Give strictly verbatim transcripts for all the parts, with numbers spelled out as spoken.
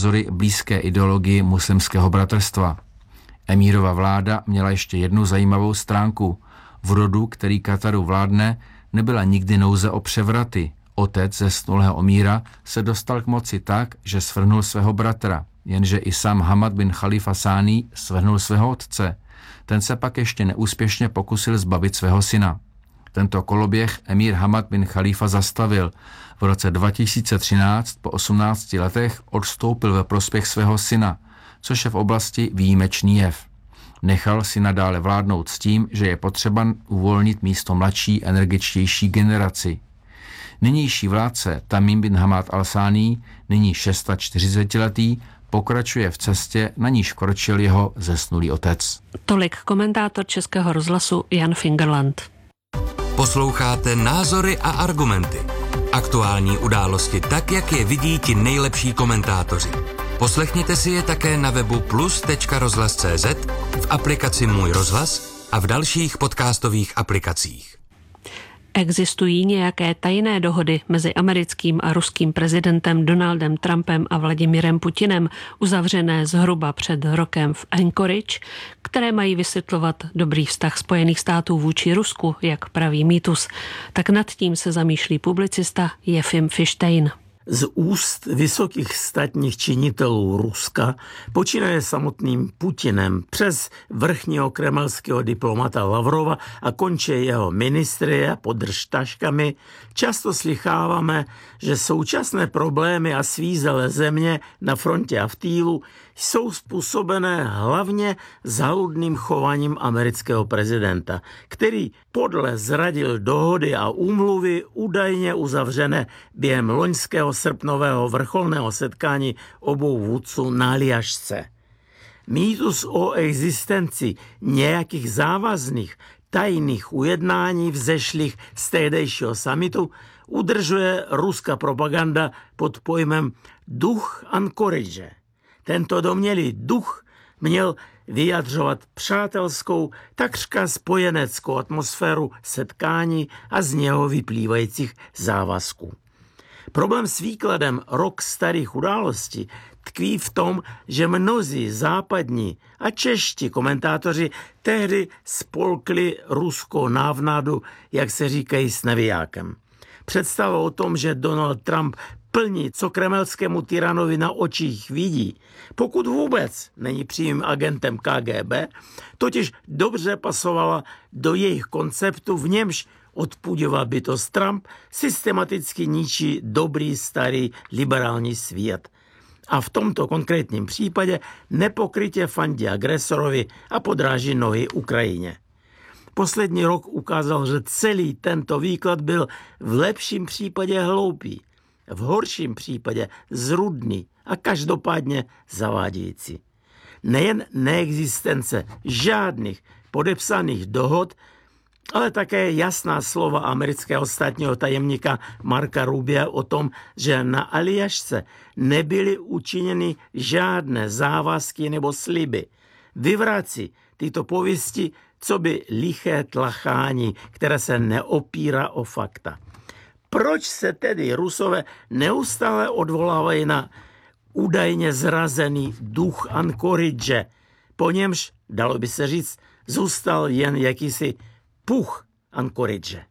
názory blízké ideologii muslimského bratrstva. Emírova vláda měla ještě jednu zajímavou stránku. V rodu, který Kataru vládne, nebyla nikdy nouze o převraty. Otec zesnulého emíra se dostal k moci tak, že svrhnul svého bratra, jenže i sám Hamad bin Khalifa Sáni svrhnul svého otce. Ten se pak ještě neúspěšně pokusil zbavit svého syna. Tento koloběh emír Hamad bin Khalifa zastavil. V roce dva tisíce třináct po osmnácti letech odstoupil ve prospěch svého syna, což je v oblasti výjimečný jev. Nechal si nadále vládnout s tím, že je potřeba uvolnit místo mladší, energičtější generaci. Nynější vládce Tamim bin Hamad al-Sáni, nyní čtyřicetišestiletý, pokračuje v cestě, na níž kročil jeho zesnulý otec. Tolik komentátor Českého rozhlasu Jan Fingerland. Posloucháte Názory a argumenty. Aktuální události tak, jak je vidí ti nejlepší komentátoři. Poslechněte si je také na webu plus tečka rozhlas tečka cé zet, v aplikaci Můj rozhlas a v dalších podcastových aplikacích. Existují nějaké tajné dohody mezi americkým a ruským prezidentem Donaldem Trumpem a Vladimirem Putinem, uzavřené zhruba před rokem v Anchorage, které mají vysvětlovat dobrý vztah Spojených států vůči Rusku, jak praví mýtus. Tak nad tím se zamýšlí publicista Jefim Fištejn. Z úst vysokých státních činitelů Ruska, počínaje samotným Putinem přes vrchního kremelského diplomata Lavrova a končí jeho ministry a podržtaškami, často slycháváme, že současné problémy a svízelé země na frontě a v týlu jsou způsobené hlavně záludným chováním amerického prezidenta, který podle zradil dohody a úmluvy údajně uzavřené během loňského srpnového vrcholného setkání obou vůdců na Aljašce. Mýtus o existenci nějakých závazných tajných ujednání vzešlých z tehdejšího summitu udržuje ruská propaganda pod pojmem duch Anchorage. Tento domnělý duch měl vyjadřovat přátelskou, takřka spojeneckou atmosféru setkání a z něho vyplývajících závazků. Problém s výkladem rok starých událostí tkví v tom, že mnozí západní a čeští komentátoři tehdy spolkli ruskou návnadu, jak se říkají, s nevijákem. Představa o tom, že Donald Trump plní, co kremelskému tyranovi na očích vidí, pokud vůbec není přímým agentem K G B, totiž dobře pasovala do jejich konceptu, v němž odpudivá bytost Trump systematicky ničí dobrý starý liberální svět. A v tomto konkrétním případě nepokrytě fandí agresorovi a podráží nohy Ukrajině. Poslední rok ukázal, že celý tento výklad byl v lepším případě hloupý, v horším případě zrudný a každopádně zavádějící. Nejen neexistence žádných podepsaných dohod, ale také jasná slova amerického státního tajemníka Marka Rubia o tom, že na Aljašce nebyly učiněny žádné závazky nebo sliby. Vyvrací tyto pověsti, co by liché tlachání, které se neopírá o fakta. Proč se tedy Rusové neustále odvolávají na údajně zrazený duch Anchorage, po němž, dalo by se říct, zůstal jen jakýsi puch Anchorage?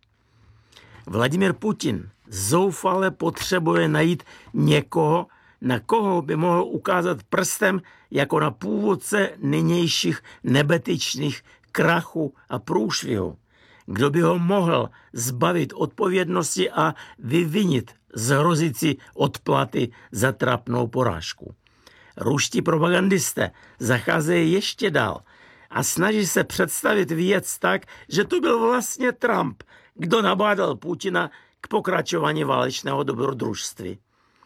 Vladimir Putin zoufale potřebuje najít někoho, na koho by mohl ukázat prstem jako na původce nynějších nebetyčných krachu a průšvihu. Kdo by ho mohl zbavit odpovědnosti a vyvinit z hrozící odplaty za trapnou porážku. Ruští propagandisté zacházejí ještě dál a snaží se představit věc tak, že to byl vlastně Trump, kdo nabádal Putina k pokračování válečného dobrodružství.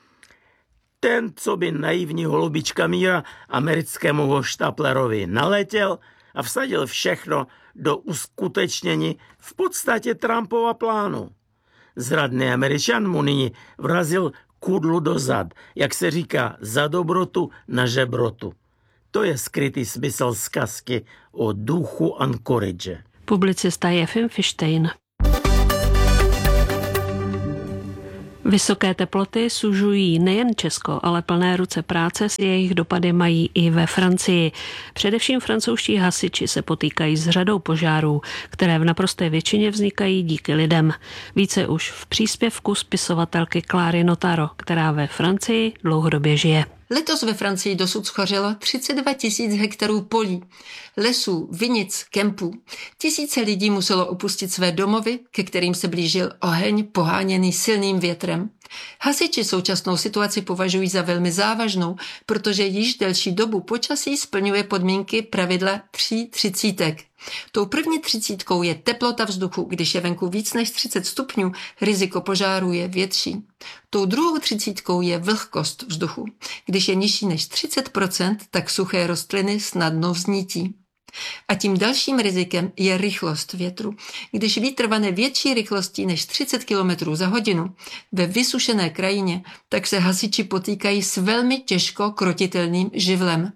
Ten, co by naivní holubička míra americkému hoštaplerovi naletěl a vsadil všechno do uskutečnění v podstatě Trumpova plánu. Zradný Američan mu nyní vrazil kudlu do zad, jak se říká, za dobrotu na žebrotu. To je skrytý smysl zkazky o duchu Anchorage. Publicista Jefim Fištejn. Vysoké teploty sužují nejen Česko, ale plné ruce práce s jejich dopady mají i ve Francii. Především francouzští hasiči se potýkají s řadou požárů, které v naprosté většině vznikají díky lidem. Více už v příspěvku spisovatelky Clary Notaro, která ve Francii dlouhodobě žije. Letos ve Francii dosud schořelo třicet dva tisíc hektarů polí, lesů, vinic, kempů. Tisíce lidí muselo opustit své domovy, ke kterým se blížil oheň poháněný silným větrem. Hasiči současnou situaci považují za velmi závažnou, protože již delší dobu počasí splňuje podmínky pravidla tří třicítek. Tou první třicítkou je teplota vzduchu, když je venku víc než třicet stupňů, riziko požáru je větší. Tou druhou třicítkou je vlhkost vzduchu. Když je nižší než třicet procent, tak suché rostliny snadno vznítí. A tím dalším rizikem je rychlost větru. Když vítr vane větší rychlostí než třicet kilometrů za hodinu ve vysušené krajině, tak se hasiči potýkají s velmi těžko krotitelným živlem.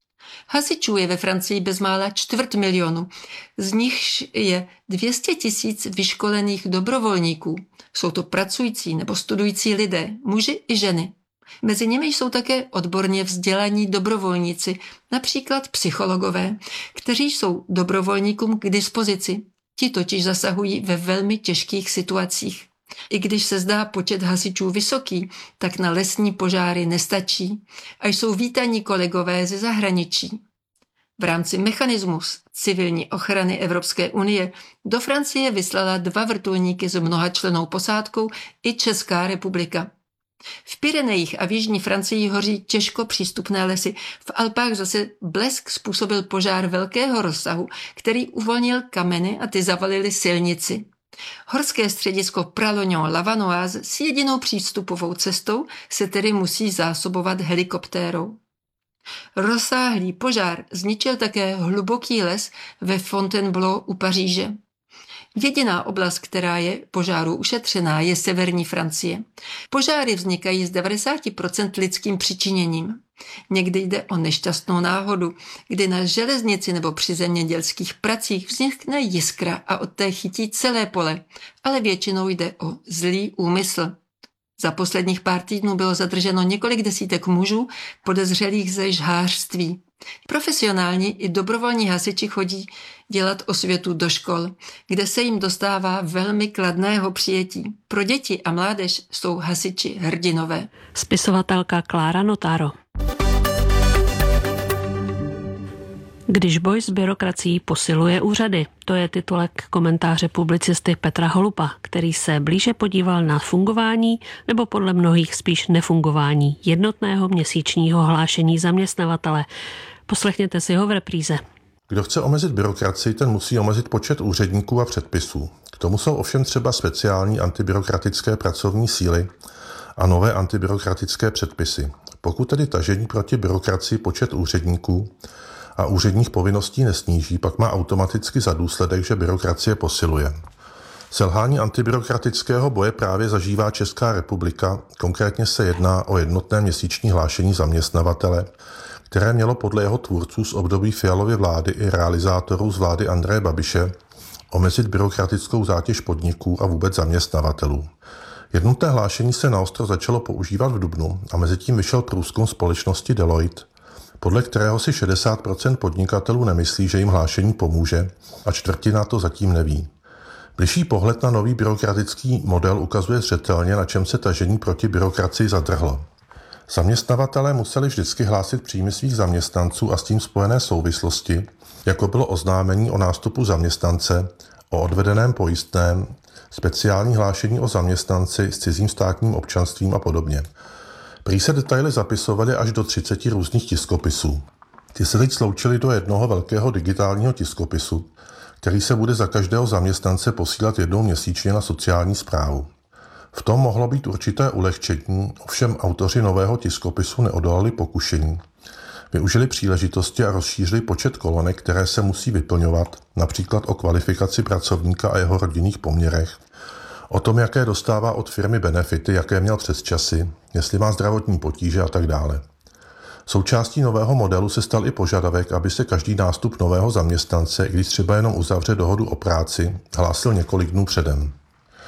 Hasičů je ve Francii bezmála čtvrt milionu, z nichž je dvě stě tisíc vyškolených dobrovolníků. Jsou to pracující nebo studující lidé, muži i ženy. Mezi nimi jsou také odborně vzdělaní dobrovolníci, například psychologové, kteří jsou dobrovolníkům k dispozici. Ti totiž zasahují ve velmi těžkých situacích. I když se zdá počet hasičů vysoký, tak na lesní požáry nestačí a jsou vítaní kolegové ze zahraničí. V rámci mechanismus civilní ochrany Evropské unie do Francie vyslala dva vrtulníky s mnohačlennou posádkou i Česká republika. V Pyrenejích a v jižní Francii hoří těžko přístupné lesy. V Alpách zase blesk způsobil požár velkého rozsahu, který uvolnil kameny a ty zavalily silnici. Horské středisko Pralognan-Lavanoise s jedinou přístupovou cestou se tedy musí zásobovat helikoptérou. Rozsáhlý požár zničil také hluboký les ve Fontainebleau u Paříže. Jediná oblast, která je požáru ušetřená, je severní Francie. Požáry vznikají z devadesát procent lidským přičiněním. Někdy jde o nešťastnou náhodu, kdy na železnici nebo při zemědělských pracích vznikne jiskra a od té chytí celé pole, ale většinou jde o zlý úmysl. Za posledních pár týdnů bylo zadrženo několik desítek mužů podezřelých ze žhářství. Profesionální i dobrovolní hasiči chodí dělat osvětu do škol, kde se jim dostává velmi kladného přijetí. Pro děti a mládež jsou hasiči hrdinové. Spisovatelka Clara Notaro. Když boj s byrokracií posiluje úřady, to je titulek komentáře publicisty Petra Holupa, který se blíže podíval na fungování nebo podle mnohých spíš nefungování jednotného měsíčního hlášení zaměstnavatele. Poslechněte si ho v repríze. Kdo chce omezit byrokracii, ten musí omezit počet úředníků a předpisů. K tomu jsou ovšem třeba speciální antibyrokratické pracovní síly a nové antibyrokratické předpisy. Pokud tedy tažení proti byrokracii počet úředníků a úředních povinností nesníží, pak má automaticky za důsledek, že byrokracie posiluje. Selhání antibyrokratického boje právě zažívá Česká republika, konkrétně se jedná o jednotné měsíční hlášení zaměstnavatele, které mělo podle jeho tvůrců z období Fialovy vlády i realizátorů z vlády Andreje Babiše omezit byrokratickou zátěž podniků a vůbec zaměstnavatelů. Jednotné hlášení se naostro začalo používat v dubnu a mezitím vyšel průzkum společnosti Deloitte, podle kterého si šedesát procent podnikatelů nemyslí, že jim hlášení pomůže a čtvrtina to zatím neví. Bližší pohled na nový byrokratický model ukazuje zřetelně, na čem se tažení proti byrokracii zadrhlo. Zaměstnavatelé museli vždycky hlásit příjmy svých zaměstnanců a s tím spojené souvislosti, jako bylo oznámení o nástupu zaměstnance, o odvedeném pojistném, speciální hlášení o zaměstnanci s cizím státním občanstvím a podobně. Prý se detaily zapisovaly až do třiceti různých tiskopisů. Ty se teď sloučily do jednoho velkého digitálního tiskopisu, který se bude za každého zaměstnance posílat jednou měsíčně na sociální správu. V tom mohlo být určité ulehčení, ovšem autoři nového tiskopisu neodolali pokušení. Využili příležitosti a rozšířili počet kolonek, které se musí vyplňovat, například o kvalifikaci pracovníka a jeho rodinných poměrech, o tom, jaké dostává od firmy benefity, jaké měl přesčasy, jestli má zdravotní potíže a tak dále. Součástí nového modelu se stal i požadavek, aby se každý nástup nového zaměstnance, i když třeba jenom uzavře dohodu o práci, hlásil několik dnů předem.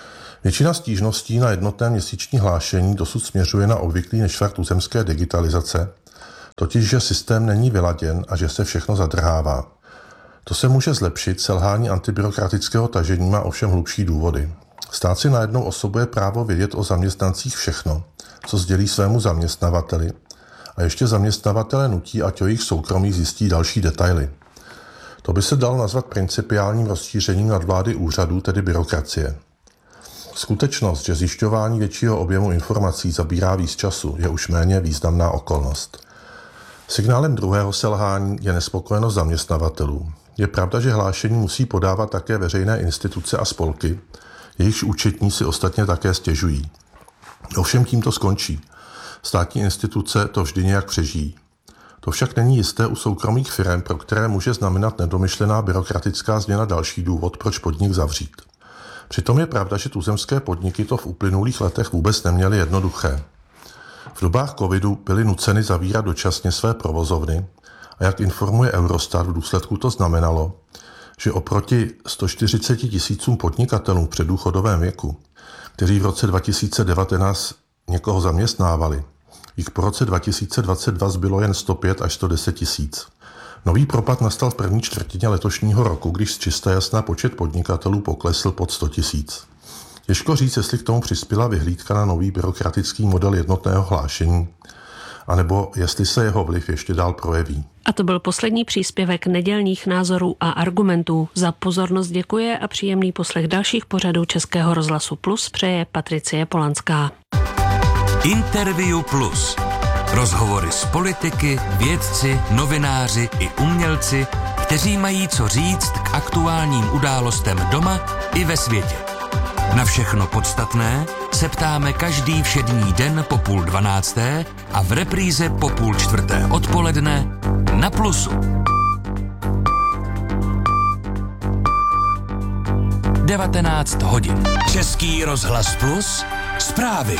Většina stížností na jednotné měsíční hlášení dosud směřuje na obvyklý nešvar tuzemské digitalizace, totiž že systém není vyladěn a že se všechno zadrhává. To se může zlepšit, selhání antibyrokratického tažení má ovšem hlubší důvody. Stát si najednou osobuje právo vědět o zaměstnancích všechno, co sdělí svému zaměstnavateli, a ještě zaměstnavatele nutí, ať o jejich soukromí zjistí další detaily. To by se dalo nazvat principiálním rozšířením nadvlády úřadů, tedy byrokracie. Skutečnost, že zjišťování většího objemu informací zabírá víc času, je už méně významná okolnost. Signálem druhého selhání je nespokojenost zaměstnavatelů. Je pravda, že hlášení musí podávat také veřejné instituce a spolky, jejichž účetní si ostatně také stěžují. Ovšem tím to skončí. Státní instituce to vždy nějak přežijí. To však není jisté u soukromých firem, pro které může znamenat nedomyšlená byrokratická změna další důvod, proč podnik zavřít. Přitom je pravda, že tuzemské podniky to v uplynulých letech vůbec neměly jednoduché. V dobách covidu byly nuceny zavírat dočasně své provozovny a jak informuje Eurostat, v důsledku to znamenalo, že oproti sto čtyřicet tisícům podnikatelů v předdůchodovém věku, kteří v roce dva tisíce devatenáct někoho zaměstnávali, jich po roce dva tisíce dvacet dva zbylo jen sto pět až sto deset tisíc. Nový propad nastal v první čtvrtině letošního roku, když z čista jasná počet podnikatelů poklesl pod sto tisíc. Těžko říct, jestli k tomu přispěla vyhlídka na nový byrokratický model jednotného hlášení, anebo jestli se jeho vliv ještě dál projeví. A to byl poslední příspěvek nedělních názorů a argumentů. Za pozornost děkuje a příjemný poslech dalších pořadů Českého rozhlasu Plus přeje Patricie Polanská. Interview Plus. Rozhovory s politiky, vědci, novináři i umělci, kteří mají co říct k aktuálním událostem doma i ve světě. Na všechno podstatné se ptáme každý všední den po půl dvanácté a v repríze po půl čtvrté odpoledne na Plusu. devatenáct hodin. Český rozhlas Plus. Zprávy.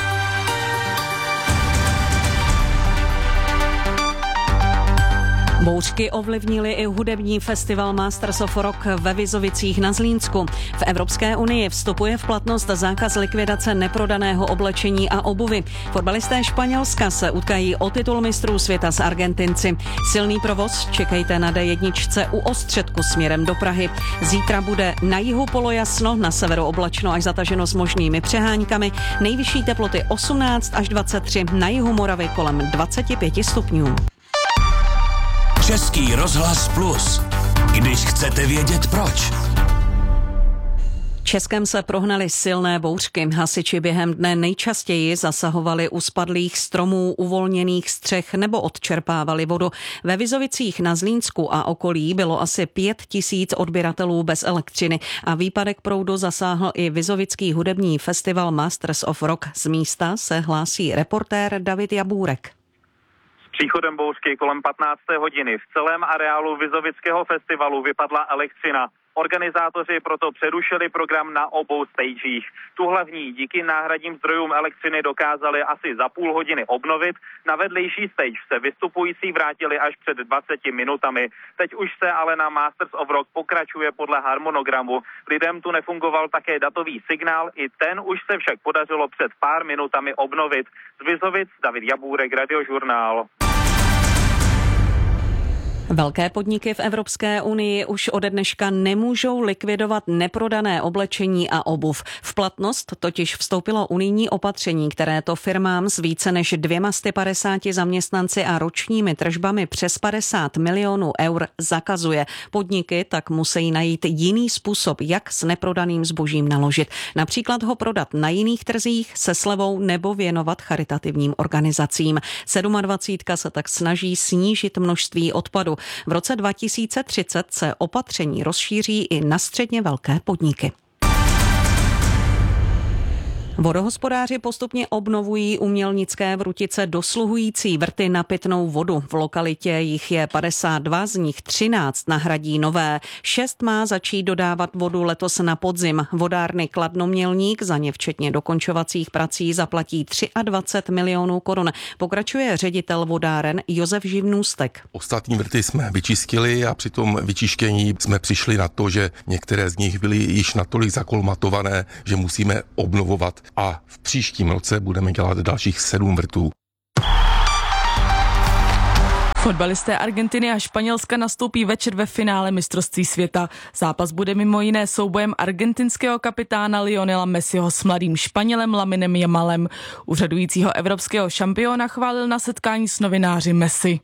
Bouřky ovlivnily i hudební festival Masters of Rock ve Vizovicích na Zlínsku. V Evropské unii vstupuje v platnost zákaz likvidace neprodaného oblečení a obuvy. Fotbalisté Španělska se utkají o titul mistrů světa s Argentinci. Silný provoz čekejte na dé jedna u Ostředku směrem do Prahy. Zítra bude na jihu polojasno, na severu oblačno až zataženo s možnými přeháňkami. Nejvyšší teploty osmnáct až dvacet tři, na jihu Moravy kolem dvacet pět stupňů. Český rozhlas Plus. Když chcete vědět proč. Českem se prohnaly silné bouřky. Hasiči během dne nejčastěji zasahovali u spadlých stromů, uvolněných střech nebo odčerpávali vodu. Ve Vizovicích na Zlínsku a okolí bylo asi pět tisíc odběratelů bez elektřiny a výpadek proudu zasáhl i Vizovický hudební festival Masters of Rock. Z místa se hlásí reportér David Jabůrek. Příchodem bouřky kolem patnácté hodiny v celém areálu Vizovického festivalu vypadla elektřina. Organizátoři proto přerušili program na obou stagech. Tu hlavní díky náhradním zdrojům elektřiny dokázali asi za půl hodiny obnovit. Na vedlejší stage se vystupující vrátili až před dvaceti minutami. Teď už se ale na Masters of Rock pokračuje podle harmonogramu. Lidem tu nefungoval také datový signál, i ten už se však podařilo před pár minutami obnovit. Z Vizovic David Jabůrek, Radiožurnál. Velké podniky v Evropské unii už ode dneška nemůžou likvidovat neprodané oblečení a obuv. V platnost totiž vstoupilo unijní opatření, které to firmám s více než dvěma sty padesáti zaměstnanci a ročními tržbami přes padesát milionů eur zakazuje. Podniky tak musí najít jiný způsob, jak s neprodaným zbožím naložit. Například ho prodat na jiných trzích se slevou nebo věnovat charitativním organizacím. sedmadvacítka se tak snaží snížit množství odpadu. V roce dva tisíce třicet se opatření rozšíří i na středně velké podniky. Vodohospodáři postupně obnovují umělnické Vrutice dosluhující vrty na pitnou vodu. V lokalitě jich je padesát dva, z nich třináct nahradí nové. Šest má začít dodávat vodu letos na podzim. Vodárny Kladnomělník za ně včetně dokončovacích prací zaplatí dvacet tři milionů korun. Pokračuje ředitel vodáren Josef Živnůstek. Ostatní vrty jsme vyčistili a při tom vyčištění jsme přišli na to, že některé z nich byly již natolik zakolmatované, že musíme obnovovat. A v příštím roce budeme dělat dalších sedm vrtů. Fotbalisté Argentiny a Španělska nastoupí večer ve finále mistrovství světa. Zápas bude mimo jiné soubojem argentinského kapitána Lionela Messiho s mladým Španělem Laminem Yamalem. Úřadujícího evropského šampiona chválil na setkání s novináři Messi.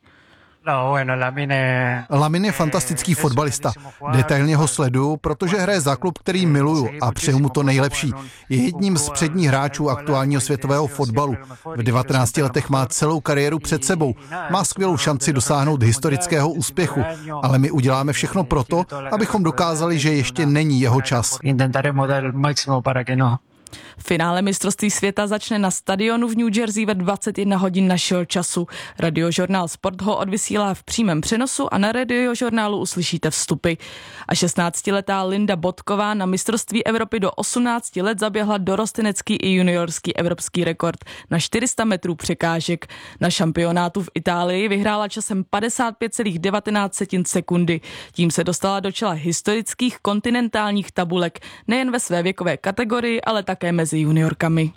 Lamin je fantastický fotbalista. Detailně ho sleduju, protože hraje za klub, který miluju a přeju mu to nejlepší. Je jedním z předních hráčů aktuálního světového fotbalu. V devatenácti letech má celou kariéru před sebou. Má skvělou šanci dosáhnout historického úspěchu, ale my uděláme všechno proto, abychom dokázali, že ještě není jeho čas. Finále mistrovství světa začne na stadionu v New Jersey ve dvacet jedna hodin našeho času. Radiožurnál Sport ho odvysílá v přímém přenosu a na radiožurnálu uslyšíte vstupy. A šestnáctiletá Linda Bodková na mistrovství Evropy do osmnácti let zaběhla dorostenecký i juniorský evropský rekord na čtyři sta metrů překážek. Na šampionátu v Itálii vyhrála časem padesát pět celá devatenáct sekundy. Tím se dostala do čela historických kontinentálních tabulek nejen ve své věkové kategorii, ale také mezi juniorkami.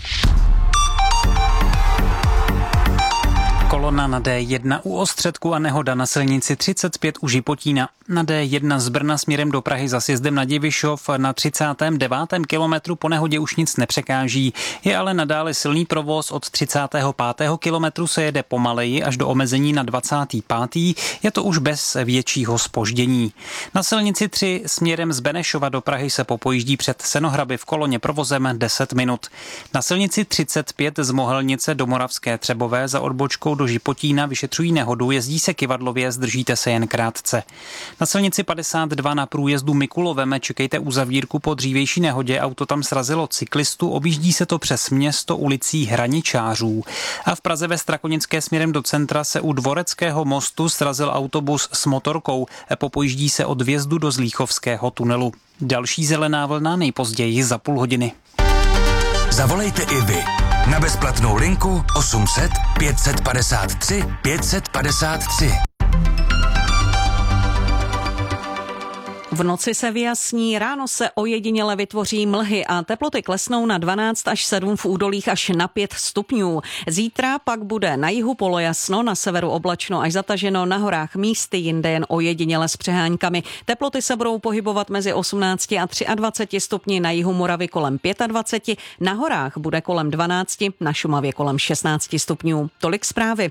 Kolona na D jedna u Ostředku a nehoda na silnici třicet pět u Žipotína. Na D jedna z Brna směrem do Prahy za sjezdem na Divišov na třicátém devátém kilometru po nehodě už nic nepřekáží. Je ale nadále silný provoz, od třicátého pátého kilometru se jede pomaleji až do omezení na dvacátý pátý Je to už bez většího zpoždění. Na silnici tři směrem z Benešova do Prahy se popojíždí před Senohraby v koloně provozem deset minut. Na silnici třicet pět z Mohelnice do Moravské Třebové za odbočkou do Žipotína vyšetřují nehodu, jezdí se kyvadlově, zdržíte se jen krátce. Na silnici padesát dva na průjezdu Mikulovem čekejte uzavírku po dřívější nehodě, auto tam srazilo cyklistu, objíždí se to přes město ulicí Hraničářů. A v Praze ve Strakonické směrem do centra se u Dvoreckého mostu srazil autobus s motorkou, popojíždí se od vjezdu do Zlíchovského tunelu. Další zelená vlna nejpozději za půl hodiny. Zavolejte i vy na bezplatnou linku osm set pět set padesát tři pět set padesát tři. V noci se vyjasní, ráno se ojediněle vytvoří mlhy a teploty klesnou na dvanáct až sedm v údolích až na pět stupňů. Zítra pak bude na jihu polojasno, na severu oblačno až zataženo, na horách místy, jinde jen ojediněle s přeháňkami. Teploty se budou pohybovat mezi osmnácti a dvaceti třemi stupni, na jihu Moravy kolem dvaceti pěti, na horách bude kolem dvanácti, na Šumavě kolem šestnácti stupňů. Tolik zprávy.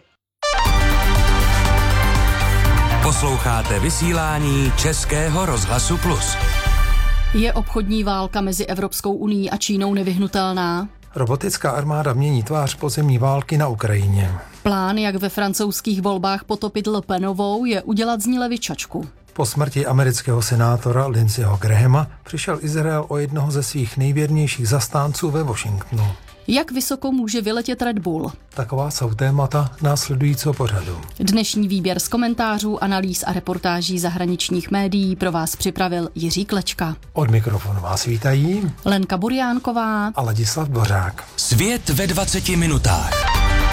Posloucháte vysílání Českého rozhlasu Plus. Je obchodní válka mezi Evropskou unií a Čínou nevyhnutelná? Robotická armáda mění tvář pozemní války na Ukrajině. Plán, jak ve francouzských volbách potopit Le Penovou, je udělat z ní levičačku. Po smrti amerického senátora Lindseyho Grahama přišel Izrael o jednoho ze svých nejvěrnějších zastánců ve Washingtonu. Jak vysoko může vyletět Red Bull? Taková jsou témata následujícího pořadu. Dnešní výběr z komentářů, analýz a reportáží zahraničních médií pro vás připravil Jiří Klečka. Od mikrofonu vás vítají Lenka Burjánková a Ladislav Dvořák. Svět ve dvaceti minutách.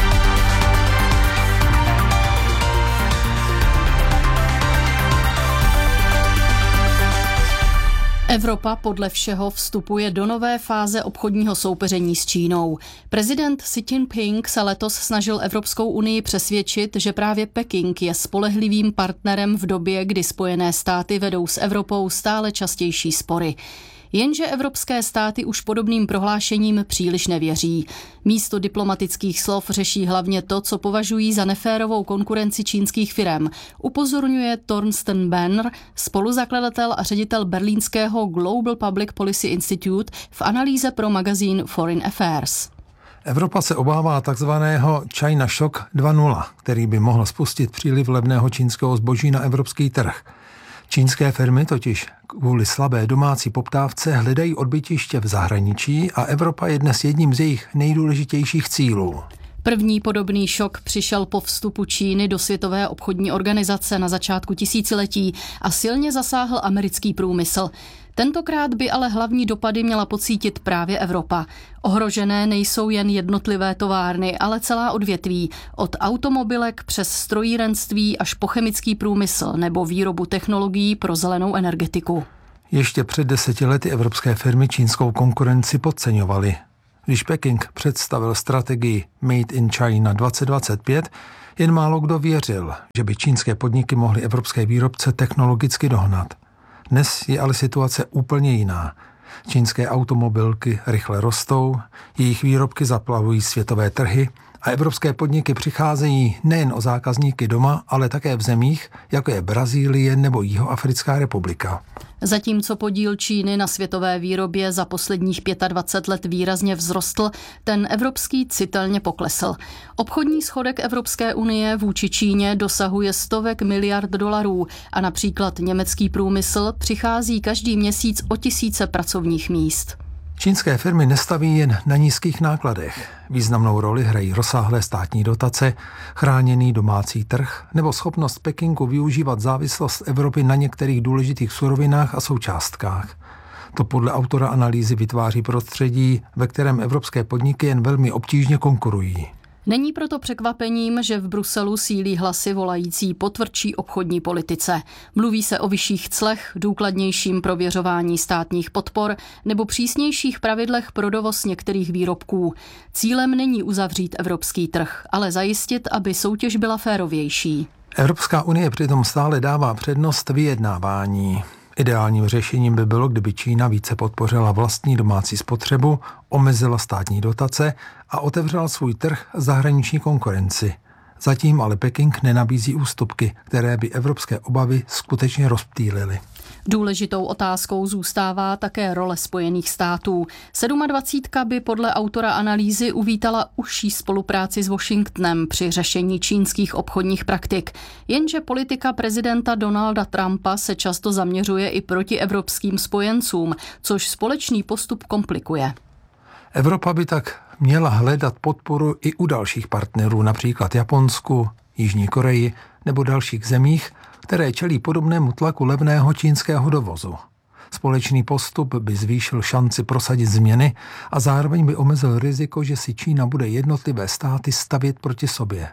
Evropa podle všeho vstupuje do nové fáze obchodního soupeření s Čínou. Prezident Xi Jinping se letos snažil Evropskou unii přesvědčit, že právě Peking je spolehlivým partnerem v době, kdy Spojené státy vedou s Evropou stále častější spory. Jenže evropské státy už podobným prohlášením příliš nevěří. Místo diplomatických slov řeší hlavně to, co považují za neférovou konkurenci čínských firem, upozorňuje Thorsten Benner, spoluzakladatel a ředitel berlínského Global Public Policy Institute, v analýze pro magazín Foreign Affairs. Evropa se obává takzvaného China Shock dva tečka nula, který by mohl spustit příliv levného čínského zboží na evropský trh. Čínské firmy totiž kvůli slabé domácí poptávce hledají odbytiště v zahraničí a Evropa je dnes jedním z jejich nejdůležitějších cílů. První podobný šok přišel po vstupu Číny do Světové obchodní organizace na začátku tisíciletí a silně zasáhl americký průmysl. Tentokrát by ale hlavní dopady měla pocítit právě Evropa. Ohrožené nejsou jen jednotlivé továrny, ale celá odvětví, od automobilek přes strojírenství až po chemický průmysl nebo výrobu technologií pro zelenou energetiku. Ještě před deseti lety evropské firmy čínskou konkurenci podceňovaly. Když Peking představil strategii Made in China dvacet dvacet pět, jen málo kdo věřil, že by čínské podniky mohly evropské výrobce technologicky dohnat. Dnes je ale situace úplně jiná. Čínské automobilky rychle rostou, jejich výrobky zaplavují světové trhy a evropské podniky přicházejí nejen o zákazníky doma, ale také v zemích, jako je Brazílie nebo Jihoafrická republika. Zatímco podíl Číny na světové výrobě za posledních dvacet pět let výrazně vzrostl, ten evropský citelně poklesl. Obchodní schodek Evropské unie vůči Číně dosahuje stovek miliard dolarů a například německý průmysl přichází každý měsíc o tisíce pracovních míst. Čínské firmy nestaví jen na nízkých nákladech. Významnou roli hrají rozsáhlé státní dotace, chráněný domácí trh nebo schopnost Pekingu využívat závislost Evropy na některých důležitých surovinách a součástkách. To podle autora analýzy vytváří prostředí, ve kterém evropské podniky jen velmi obtížně konkurují. Není proto překvapením, že v Bruselu sílí hlasy volající po tvrdší obchodní politice. Mluví se o vyšších clech, důkladnějším prověřování státních podpor nebo přísnějších pravidlech pro dovoz některých výrobků. Cílem není uzavřít evropský trh, ale zajistit, aby soutěž byla férovější. Evropská unie přitom stále dává přednost vyjednávání. Ideálním řešením by bylo, kdyby Čína více podpořila vlastní domácí spotřebu, omezila státní dotace a otevřela svůj trh zahraniční konkurenci. Zatím ale Peking nenabízí ústupky, které by evropské obavy skutečně rozptýlily. Důležitou otázkou zůstává také role Spojených států. dvacet sedm by podle autora analýzy uvítala užší spolupráci s Washingtonem při řešení čínských obchodních praktik. Jenže politika prezidenta Donalda Trumpa se často zaměřuje i proti evropským spojencům, což společný postup komplikuje. Evropa by tak měla hledat podporu i u dalších partnerů, například Japonsku, Jižní Koreji nebo dalších zemích, které čelí podobnému tlaku levného čínského dovozu. Společný postup by zvýšil šanci prosadit změny a zároveň by omezil riziko, že si Čína bude jednotlivé státy stavět proti sobě.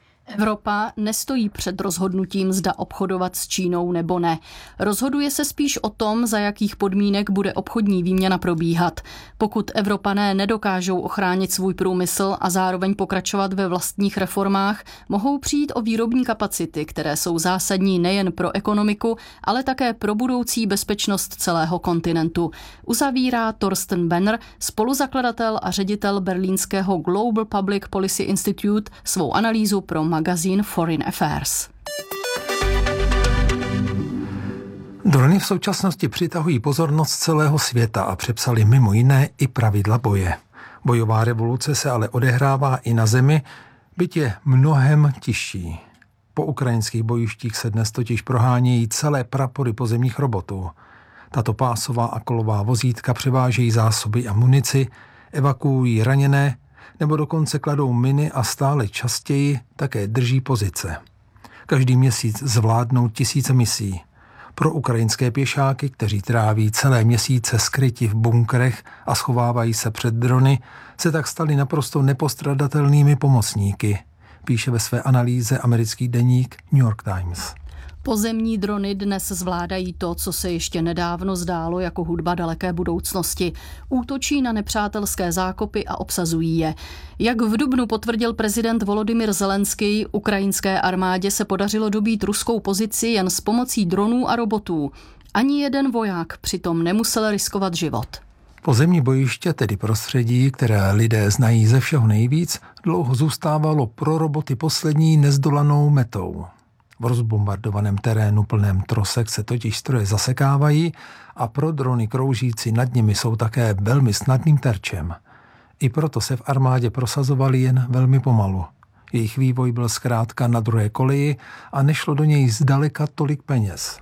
Evropa nestojí před rozhodnutím, zda obchodovat s Čínou nebo ne. Rozhoduje se spíš o tom, za jakých podmínek bude obchodní výměna probíhat. Pokud Evropané nedokážou ochránit svůj průmysl a zároveň pokračovat ve vlastních reformách, mohou přijít o výrobní kapacity, které jsou zásadní nejen pro ekonomiku, ale také pro budoucí bezpečnost celého kontinentu. Uzavírá Thorsten Benner, spoluzakladatel a ředitel berlínského Global Public Policy Institute, svou analýzu pro magazín Foreign Affairs. Drony v současnosti přitahují pozornost celého světa a přepsali mimo jiné i pravidla boje. Bojová revoluce se ale odehrává i na zemi, byť je mnohem tižší. Po ukrajinských bojištích se dnes totiž prohánějí celé prapory pozemních robotů. Tato pásová a kolová vozítka převážejí zásoby a munici, evakuují raněné, nebo dokonce kladou miny a stále častěji také drží pozice. Každý měsíc zvládnou tisíce misí. Pro ukrajinské pěšáky, kteří tráví celé měsíce skryti v bunkrech a schovávají se před drony, se tak stali naprosto nepostradatelnými pomocníky, píše ve své analýze americký deník New York Times. Pozemní drony dnes zvládají to, co se ještě nedávno zdálo jako hudba daleké budoucnosti. Útočí na nepřátelské zákopy a obsazují je. Jak v dubnu potvrdil prezident Volodymyr Zelenský, ukrajinské armádě se podařilo dobít ruskou pozici jen s pomocí dronů a robotů. Ani jeden voják přitom nemusel riskovat život. Pozemní bojiště, tedy prostředí, které lidé znají ze všeho nejvíc, dlouho zůstávalo pro roboty poslední nezdolanou metou. V rozbombardovaném terénu plném trosek se totiž stroje zasekávají a pro drony kroužící nad nimi jsou také velmi snadným terčem. I proto se v armádě prosazovali jen velmi pomalu. Jejich vývoj byl zkrátka na druhé koleji a nešlo do něj zdaleka tolik peněz.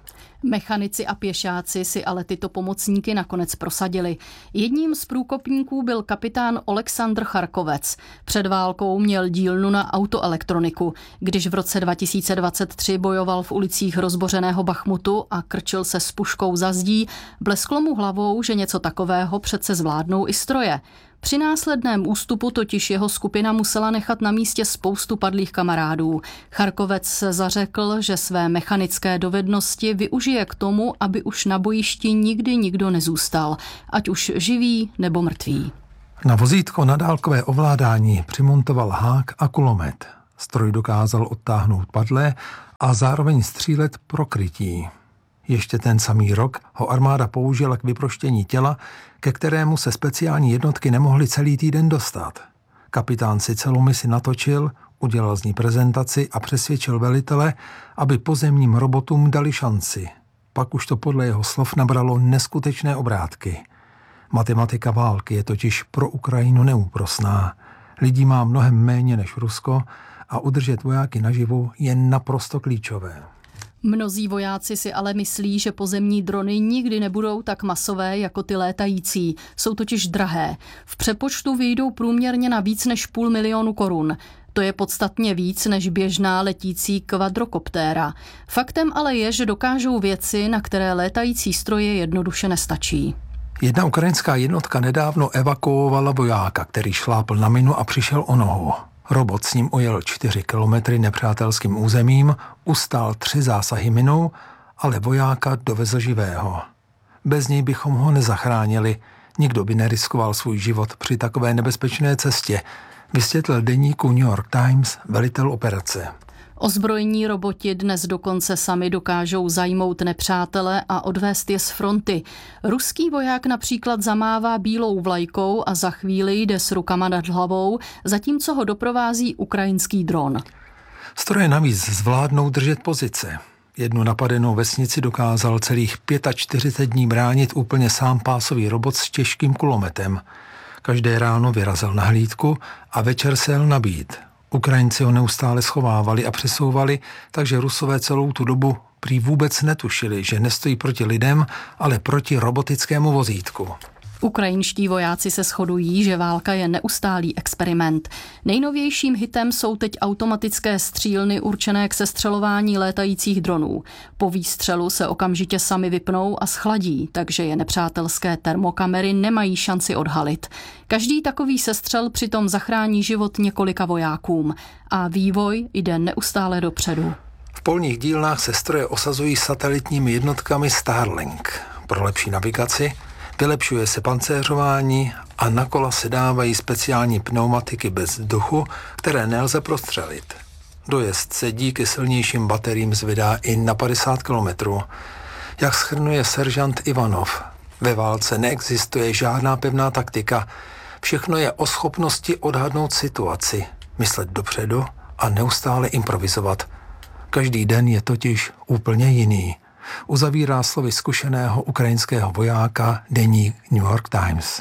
Mechanici a pěšáci si ale tyto pomocníky nakonec prosadili. Jedním z průkopníků byl kapitán Oleksandr Charkovec. Před válkou měl dílnu na autoelektroniku. Když v roce dva tisíce dvacet tři bojoval v ulicích rozbořeného Bachmutu a krčil se s puškou za zdí, blesklo mu hlavou, že něco takového přece zvládnou i stroje. Při následném ústupu totiž jeho skupina musela nechat na místě spoustu padlých kamarádů. Charkovec se zařekl, že své mechanické dovednosti využije k tomu, aby už na bojišti nikdy nikdo nezůstal, ať už živý nebo mrtvý. Na vozítko na dálkové ovládání přimontoval hák a kulomet. Stroj dokázal odtáhnout padlé a zároveň střílet pro krytí. Ještě ten samý rok ho armáda použila k vyproštění těla, ke kterému se speciální jednotky nemohly celý týden dostat. Kapitán si celou misi natočil, udělal z ní prezentaci a přesvědčil velitele, aby pozemním robotům dali šanci. Pak už to podle jeho slov nabralo neskutečné obrátky. Matematika války je totiž pro Ukrajinu neúprosná. Lidí má mnohem méně než Rusko a udržet vojáky naživu je naprosto klíčové. Mnozí vojáci si ale myslí, že pozemní drony nikdy nebudou tak masové jako ty létající. Jsou totiž drahé. V přepočtu vyjdou průměrně na víc než půl milionu korun. To je podstatně víc než běžná letící kvadrokoptéra. Faktem ale je, že dokážou věci, na které létající stroje jednoduše nestačí. Jedna ukrajinská jednotka nedávno evakuovala vojáka, který šlápl na minu a přišel o nohu. Robot s ním ujel čtyři kilometry nepřátelským územím, ustál tři zásahy minou, ale vojáka dovezl živého. Bez něj bychom ho nezachránili, nikdo by neriskoval svůj život při takové nebezpečné cestě, vysvětlil deníku New York Times velitel operace. Ozbrojení roboti dnes dokonce sami dokážou zajmout nepřátele a odvést je z fronty. Ruský voják například zamává bílou vlajkou a za chvíli jde s rukama nad hlavou, zatímco ho doprovází ukrajinský dron. Stroje navíc zvládnou držet pozice. Jednu napadenou vesnici dokázal celých čtyřicet pět dní bránit úplně sám pásový robot s těžkým kulometem. Každé ráno vyrazil na hlídku a večer se jel nabít. Ukrajinci ho neustále schovávali a přesouvali, takže Rusové celou tu dobu prý vůbec netušili, že nestojí proti lidem, ale proti robotickému vozítku. Ukrajinští vojáci se shodují, že válka je neustálý experiment. Nejnovějším hitem jsou teď automatické střílny určené k sestřelování létajících dronů. Po výstřelu se okamžitě sami vypnou a schladí, takže je nepřátelské termokamery nemají šanci odhalit. Každý takový sestřel přitom zachrání život několika vojákům a vývoj jde neustále dopředu. V polních dílnách se stroje osazují satelitními jednotkami Starlink. Pro lepší navigaci vylepšuje se pancéřování a na kola se dávají speciální pneumatiky bez vzduchu, které nelze prostřelit. Dojezd se díky silnějším bateriím zvedá i na padesát kilometrů. Jak shrnuje seržant Ivanov, ve válce neexistuje žádná pevná taktika. Všechno je o schopnosti odhadnout situaci, myslet dopředu a neustále improvizovat. Každý den je totiž úplně jiný. Uzavírá slovy zkušeného ukrajinského vojáka deník New York Times.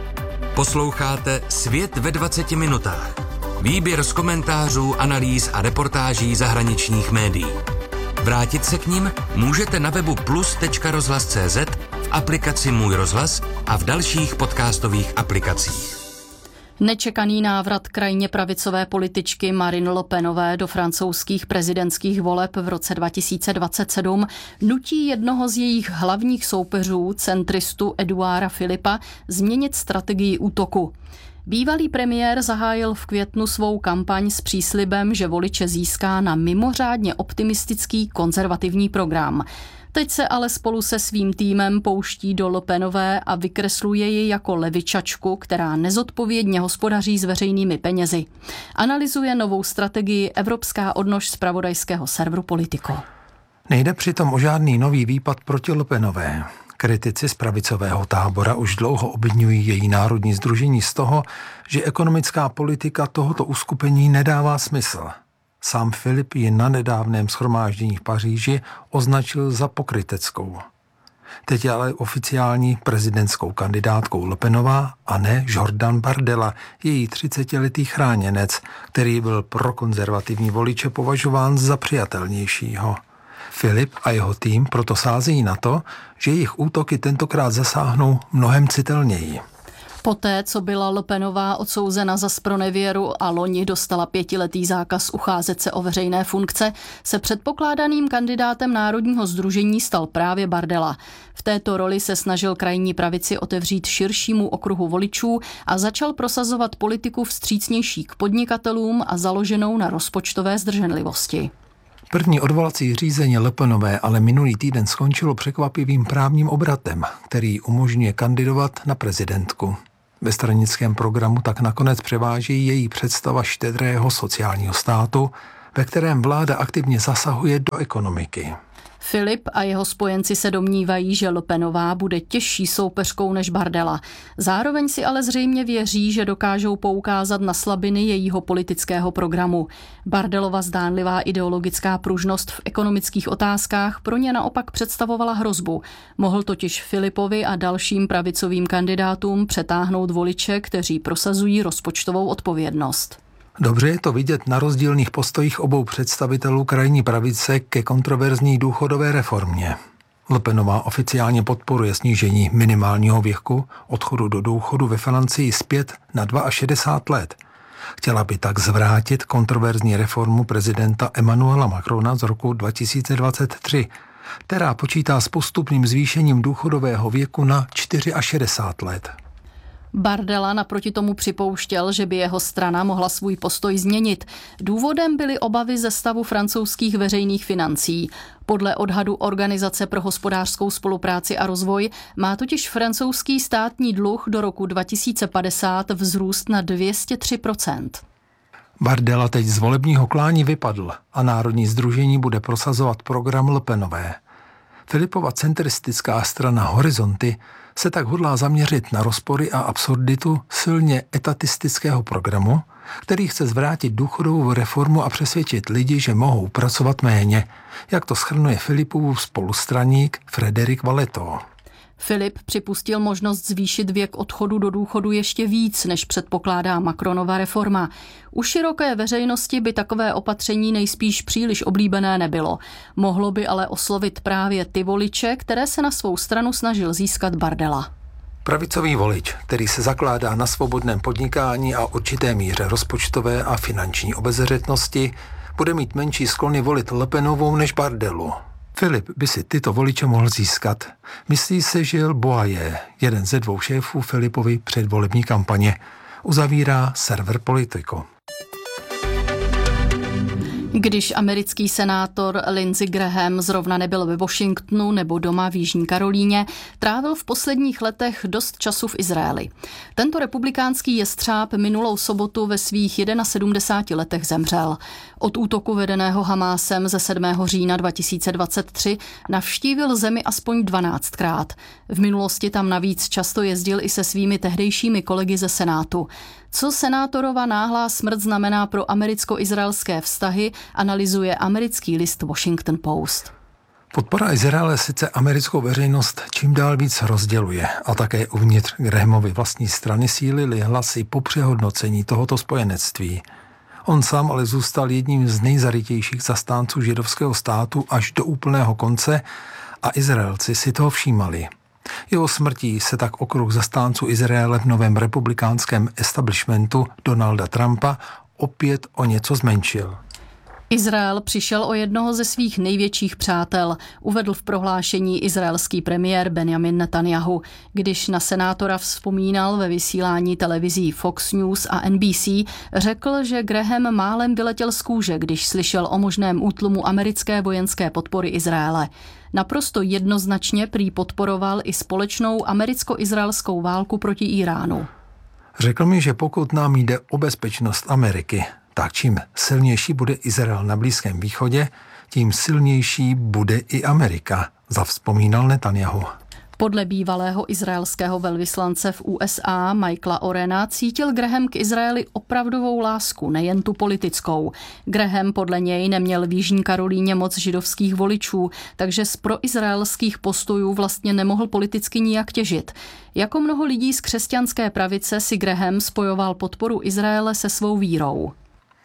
Posloucháte Svět ve dvaceti minutách. Výběr z komentářů, analýz a reportáží zahraničních médií. Vrátit se k nim můžete na webu plus tečka rozhlas tečka cé zet, v aplikaci Můj rozhlas a v dalších podcastových aplikacích. Nečekaný návrat krajně pravicové političky Marine Le Penové do francouzských prezidentských voleb v roce dva tisíce dvacet sedm nutí jednoho z jejich hlavních soupeřů, centristu Edouarda Philippa, změnit strategii útoku. Bývalý premiér zahájil v květnu svou kampaň s příslibem, že voliče získá na mimořádně optimistický konzervativní program. Teď se ale spolu se svým týmem pouští do Le Penové a vykresluje ji jako levičačku, která nezodpovědně hospodaří s veřejnými penězi. Analyzuje novou strategii evropská odnož zpravodajského serveru Politico. Nejde přitom o žádný nový výpad proti Le Penové. Kritici z pravicového tábora už dlouho obviňují její národní sdružení z toho, že ekonomická politika tohoto uskupení nedává smysl. Sám Filip ji na nedávném shromáždění v Paříži označil za pokryteckou. Teď je ale oficiální prezidentskou kandidátkou Le Penová a ne Jordan Bardella, její třicetiletý chráněnec, který byl pro konzervativní voliče považován za přijatelnějšího. Filip a jeho tým proto sázejí na to, že jejich útoky tentokrát zasáhnou mnohem citelněji. Poté, co byla Le Penová odsouzena za zpronevěru a loni dostala pětiletý zákaz ucházet se o veřejné funkce, se předpokládaným kandidátem Národního sdružení stal právě Bardella. V této roli se snažil krajní pravici otevřít širšímu okruhu voličů a začal prosazovat politiku vstřícnější k podnikatelům a založenou na rozpočtové zdrženlivosti. První odvolací řízení Le Penové ale minulý týden skončilo překvapivým právním obratem, který umožňuje kandidovat na prezidentku. Ve stranickém programu tak nakonec převáží její představa štědrého sociálního státu, ve kterém vláda aktivně zasahuje do ekonomiky. Filip a jeho spojenci se domnívají, že Le Penová bude těžší soupeřkou než Bardella. Zároveň si ale zřejmě věří, že dokážou poukázat na slabiny jejího politického programu. Bardellova zdánlivá ideologická pružnost v ekonomických otázkách pro ně naopak představovala hrozbu. Mohl totiž Filipovi a dalším pravicovým kandidátům přetáhnout voliče, kteří prosazují rozpočtovou odpovědnost. Dobře je to vidět na rozdílných postojích obou představitelů krajní pravice ke kontroverzní důchodové reformě. Le Penová oficiálně podporuje snížení minimálního věku odchodu do důchodu ve Francii zpět na šedesát dva let. Chtěla by tak zvrátit kontroverzní reformu prezidenta Emmanuela Macrona z roku dva tisíce dvacet tři, která počítá s postupným zvýšením důchodového věku na šedesát čtyři let. Bardella naproti tomu připouštěl, že by jeho strana mohla svůj postoj změnit. Důvodem byly obavy ze stavu francouzských veřejných financí. Podle odhadu Organizace pro hospodářskou spolupráci a rozvoj má totiž francouzský státní dluh do roku dva tisíce padesát vzrůst na dvě stě tři procent. Bardella teď z volebního klání vypadl a Národní sdružení bude prosazovat program Le Penové. Filipova centristická strana Horizonty se tak hodlá zaměřit na rozpory a absurditu silně etatistického programu, který chce zvrátit důchodovou reformu a přesvědčit lidi, že mohou pracovat méně, jak to shrnuje Filipův spolustraník Frédéric Vallotto. Filip připustil možnost zvýšit věk odchodu do důchodu ještě víc, než předpokládá Macronova reforma. U široké veřejnosti by takové opatření nejspíš příliš oblíbené nebylo. Mohlo by ale oslovit právě ty voliče, které se na svou stranu snažil získat Bardella. Pravicový volič, který se zakládá na svobodném podnikání a určité míře rozpočtové a finanční obezřetnosti, bude mít menší sklony volit Le Penovou než Bardellu. Filip by si tyto voliče mohl získat. Myslí se Gilles Boyer, jeden ze dvou šéfů Filipovy předvolební kampaně. Uzavírá server Politico. Když americký senátor Lindsey Graham zrovna nebyl ve Washingtonu nebo doma v Jižní Karolíně, trávil v posledních letech dost času v Izraeli. Tento republikánský jestřáb minulou sobotu ve svých sedmdesáti jedné letech zemřel. Od útoku vedeného Hamásem ze sedmého října dva tisíce dvacet tři navštívil zemi aspoň dvanáctkrát. V minulosti tam navíc často jezdil i se svými tehdejšími kolegy ze Senátu. Co senátorova náhlá smrt znamená pro americko-izraelské vztahy, analyzuje americký list Washington Post. Podpora Izraele sice americkou veřejnost čím dál víc rozděluje a také uvnitř Grahamovy vlastní strany sílily hlasy po přehodnocení tohoto spojenectví. On sám ale zůstal jedním z nejzarytějších zastánců židovského státu až do úplného konce a Izraelci si toho všímali. Jeho smrtí se tak okruh zastánců Izraele v novém republikánském establishmentu Donalda Trumpa opět o něco zmenšil. Izrael přišel o jednoho ze svých největších přátel, uvedl v prohlášení izraelský premiér Benjamin Netanyahu. Když na senátora vzpomínal ve vysílání televizí Fox News a N B C, řekl, že Graham málem vyletěl z kůže, když slyšel o možném útlumu americké vojenské podpory Izraele. Naprosto jednoznačně prý podporoval i společnou americko-izraelskou válku proti Iránu. Řekl mi, že pokud nám jde o bezpečnost Ameriky, tak čím silnější bude Izrael na Blízkém východě, tím silnější bude i Amerika, zavzpomínal Netanyahu. Podle bývalého izraelského velvyslance v U S A Michaela Orena cítil Graham k Izraeli opravdovou lásku, nejen tu politickou. Graham podle něj neměl v Jižní Karolíně moc židovských voličů, takže z proizraelských postojů vlastně nemohl politicky nijak těžit. Jako mnoho lidí z křesťanské pravice si Graham spojoval podporu Izraele se svou vírou.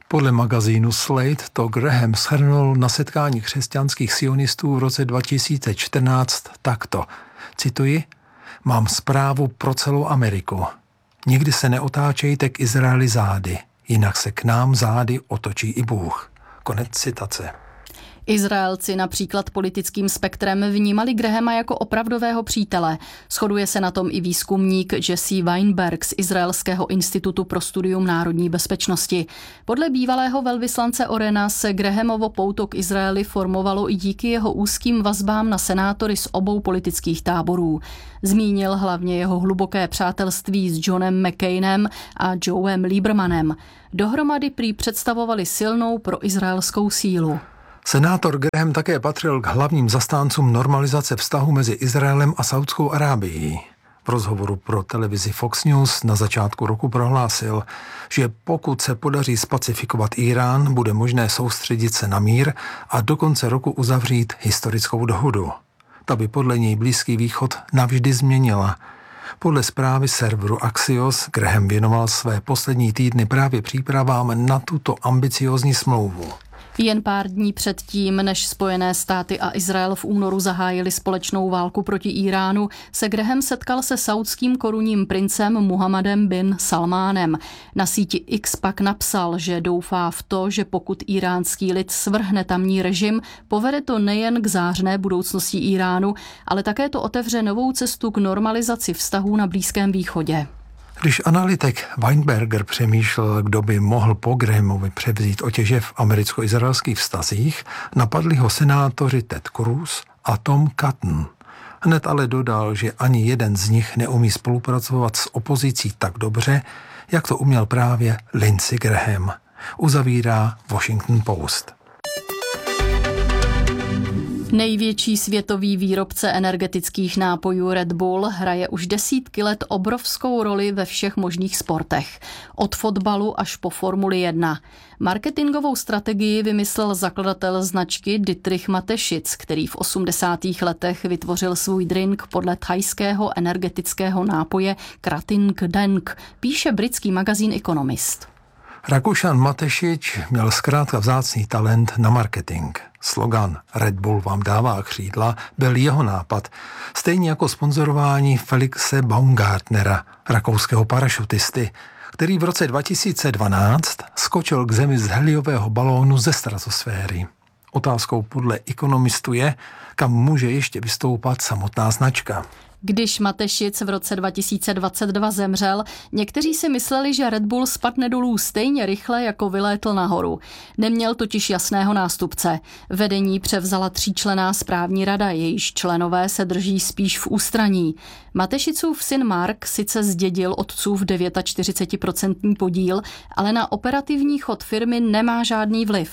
Podle magazínu Slate to Graham shrnul na setkání křesťanských sionistů v roce dva tisíce čtrnáct takto. Cituji, mám zprávu pro celou Ameriku. Nikdy se neotáčejte k Izraeli zády, jinak se k nám zády otočí i Bůh. Konec citace. Izraelci například politickým spektrem vnímali Grahama jako opravdového přítele. Shoduje se na tom i výzkumník Jesse Weinberg z Izraelského institutu pro studium národní bezpečnosti. Podle bývalého velvyslance Orena se Grahamovo pouto k Izraeli formovalo i díky jeho úzkým vazbám na senátory z obou politických táborů. Zmínil hlavně jeho hluboké přátelství s Johnem McCainem a Joem Liebermanem. Dohromady prý představovali silnou proizraelskou sílu. Senátor Graham také patřil k hlavním zastáncům normalizace vztahu mezi Izraelem a Saudskou Arábií. V rozhovoru pro televizi Fox News na začátku roku prohlásil, že pokud se podaří spacifikovat Irán, bude možné soustředit se na mír a do konce roku uzavřít historickou dohodu. Ta by podle něj Blízký východ navždy změnila. Podle zprávy serveru Axios Graham věnoval své poslední týdny právě přípravám na tuto ambiciózní smlouvu. Jen pár dní předtím, než Spojené státy a Izrael v únoru zahájili společnou válku proti Iránu, se Graham setkal se saudským korunním princem Muhammadem bin Salmánem. Na síti X pak napsal, že doufá v to, že pokud iránský lid svrhne tamní režim, povede to nejen k zářné budoucnosti Iránu, ale také to otevře novou cestu k normalizaci vztahů na Blízkém východě. Když analytik Weinberger přemýšlel, kdo by mohl po Grahamovi převzít otěže v americko-izraelských vztazích, napadli ho senátoři Ted Cruz a Tom Cotton. Hned ale dodal, že ani jeden z nich neumí spolupracovat s opozicí tak dobře, jak to uměl právě Lindsey Graham. Uzavírá Washington Post. Největší světový výrobce energetických nápojů Red Bull hraje už desítky let obrovskou roli ve všech možných sportech. Od fotbalu až po Formuli jedna. Marketingovou strategii vymyslel zakladatel značky Dietrich Mateschitz, který v osmdesátých letech vytvořil svůj drink podle thajského energetického nápoje Krating Daeng, píše britský magazín Economist. Rakušan Matešič měl zkrátka vzácný talent na marketing. Slogan Red Bull vám dává křídla byl jeho nápad, stejně jako sponzorování Felixe Baumgartnera, rakouského parašutisty, který v roce dva tisíce dvanáct skočil k zemi z heliového balónu ze stratosféry. Otázkou podle Economistu je, kam může ještě vystoupat samotná značka. Když Mateschitz v roce dva tisíce dvacet dva zemřel, někteří si mysleli, že Red Bull spadne dolů stejně rychle, jako vylétl nahoru. Neměl totiž jasného nástupce. Vedení převzala tříčlenná správní rada, jejíž členové se drží spíš v ústraní. Mateschitzův syn Mark sice zdědil otcův čtyřicet devět procent podíl, ale na operativní chod firmy nemá žádný vliv.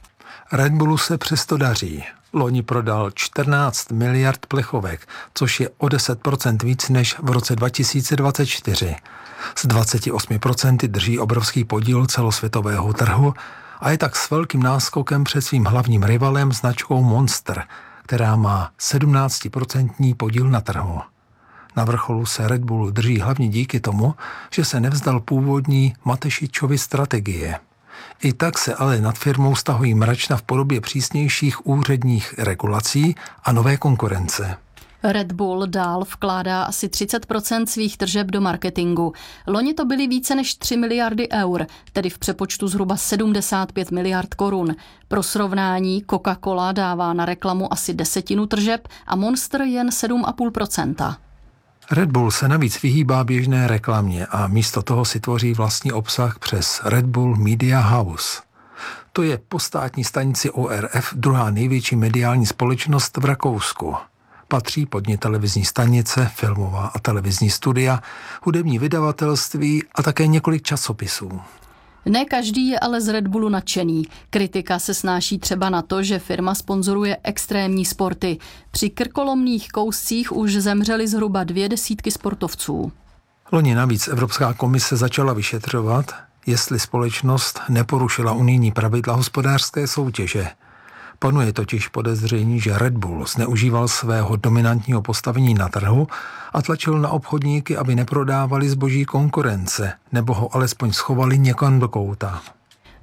Red Bullu se přesto daří. Loni prodal čtrnáct miliard plechovek, což je o deset procent víc než v roce dva tisíce dvacet čtyři. Z dvacet osm procent drží obrovský podíl celosvětového trhu a je tak s velkým náskokem před svým hlavním rivalem značkou Monster, která má sedmnáct procent podíl na trhu. Na vrcholu se Red Bull drží hlavně díky tomu, že se nevzdal původní Mateschittovy strategie. I tak se ale nad firmou stahují mračna v podobě přísnějších úředních regulací a nové konkurence. Red Bull dál vkládá asi třicet procent svých tržeb do marketingu. Loni to byly více než tři miliardy eur, tedy v přepočtu zhruba sedmdesát pět miliard korun. Pro srovnání Coca-Cola dává na reklamu asi desetinu tržeb a Monster jen sedm celá pět procenta. Red Bull se navíc vyhýbá běžné reklamě a místo toho si tvoří vlastní obsah přes Red Bull Media House. To je po státní stanici O R F druhá největší mediální společnost v Rakousku. Patří pod ní televizní stanice, filmová a televizní studia, hudební vydavatelství a také několik časopisů. Ne každý je ale z Red Bullu nadšený. Kritika se snáší třeba na to, že firma sponzoruje extrémní sporty. Při krkolomných kouscích už zemřeli zhruba dvě desítky sportovců. Loni navíc Evropská komise začala vyšetřovat, jestli společnost neporušila unijní pravidla hospodářské soutěže. Panuje totiž podezření, že Red Bull zneužíval svého dominantního postavení na trhu a tlačil na obchodníky, aby neprodávali zboží konkurence, nebo ho alespoň schovali někam do kouta.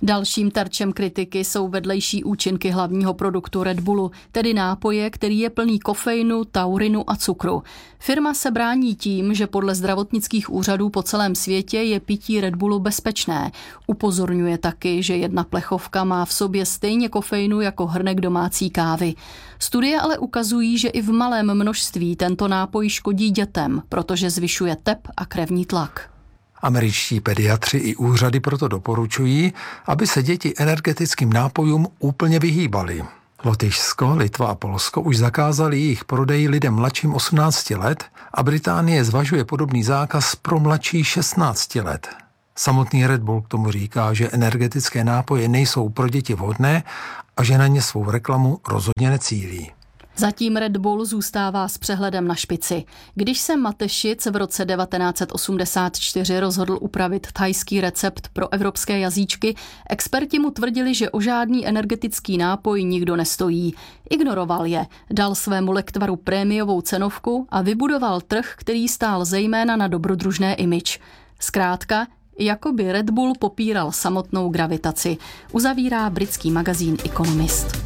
Dalším terčem kritiky jsou vedlejší účinky hlavního produktu Red Bullu, tedy nápoje, který je plný kofeinu, taurinu a cukru. Firma se brání tím, že podle zdravotnických úřadů po celém světě je pití Red Bullu bezpečné. Upozorňuje taky, že jedna plechovka má v sobě stejně kofeinu jako hrnek domácí kávy. Studie ale ukazují, že i v malém množství tento nápoj škodí dětem, protože zvyšuje tep a krevní tlak. Američtí pediatři i úřady proto doporučují, aby se děti energetickým nápojům úplně vyhýbaly. Lotyšsko, Litva a Polsko už zakázali jejich prodej lidem mladším osmnácti let a Británie zvažuje podobný zákaz pro mladší šestnácti let. Samotný Red Bull k tomu říká, že energetické nápoje nejsou pro děti vhodné a že na ně svou reklamu rozhodně necílí. Zatím Red Bull zůstává s přehledem na špici. Když se Matešic v roce devatenáct set osmdesát čtyři rozhodl upravit thajský recept pro evropské jazyčky, experti mu tvrdili, že o žádný energetický nápoj nikdo nestojí. Ignoroval je, dal svému lektvaru prémiovou cenovku a vybudoval trh, který stál zejména na dobrodružné image. Zkrátka, jako by Red Bull popíral samotnou gravitaci, uzavírá britský magazín Economist.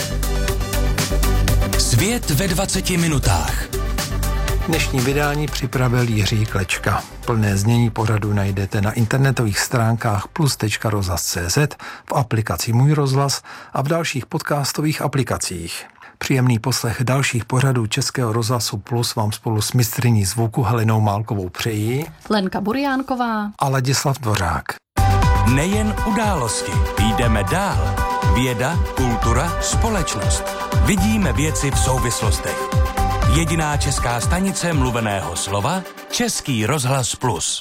Svět ve dvaceti minutách. Dnešní vydání připravil Jiří Klečka. Plné znění pořadu najdete na internetových stránkách plus tečka rozhlas tečka cé zet, v aplikaci Můj rozhlas a v dalších podcastových aplikacích. Příjemný poslech dalších pořadů Českého rozhlasu Plus vám spolu s mistryní zvuku Helenou Málkovou přejí Lenka Burjánková a Ladislav Dvořák. Nejen události, jdeme dál. Věda, kultura, společnost. Vidíme věci v souvislostech. Jediná česká stanice mluveného slova Český rozhlas Plus.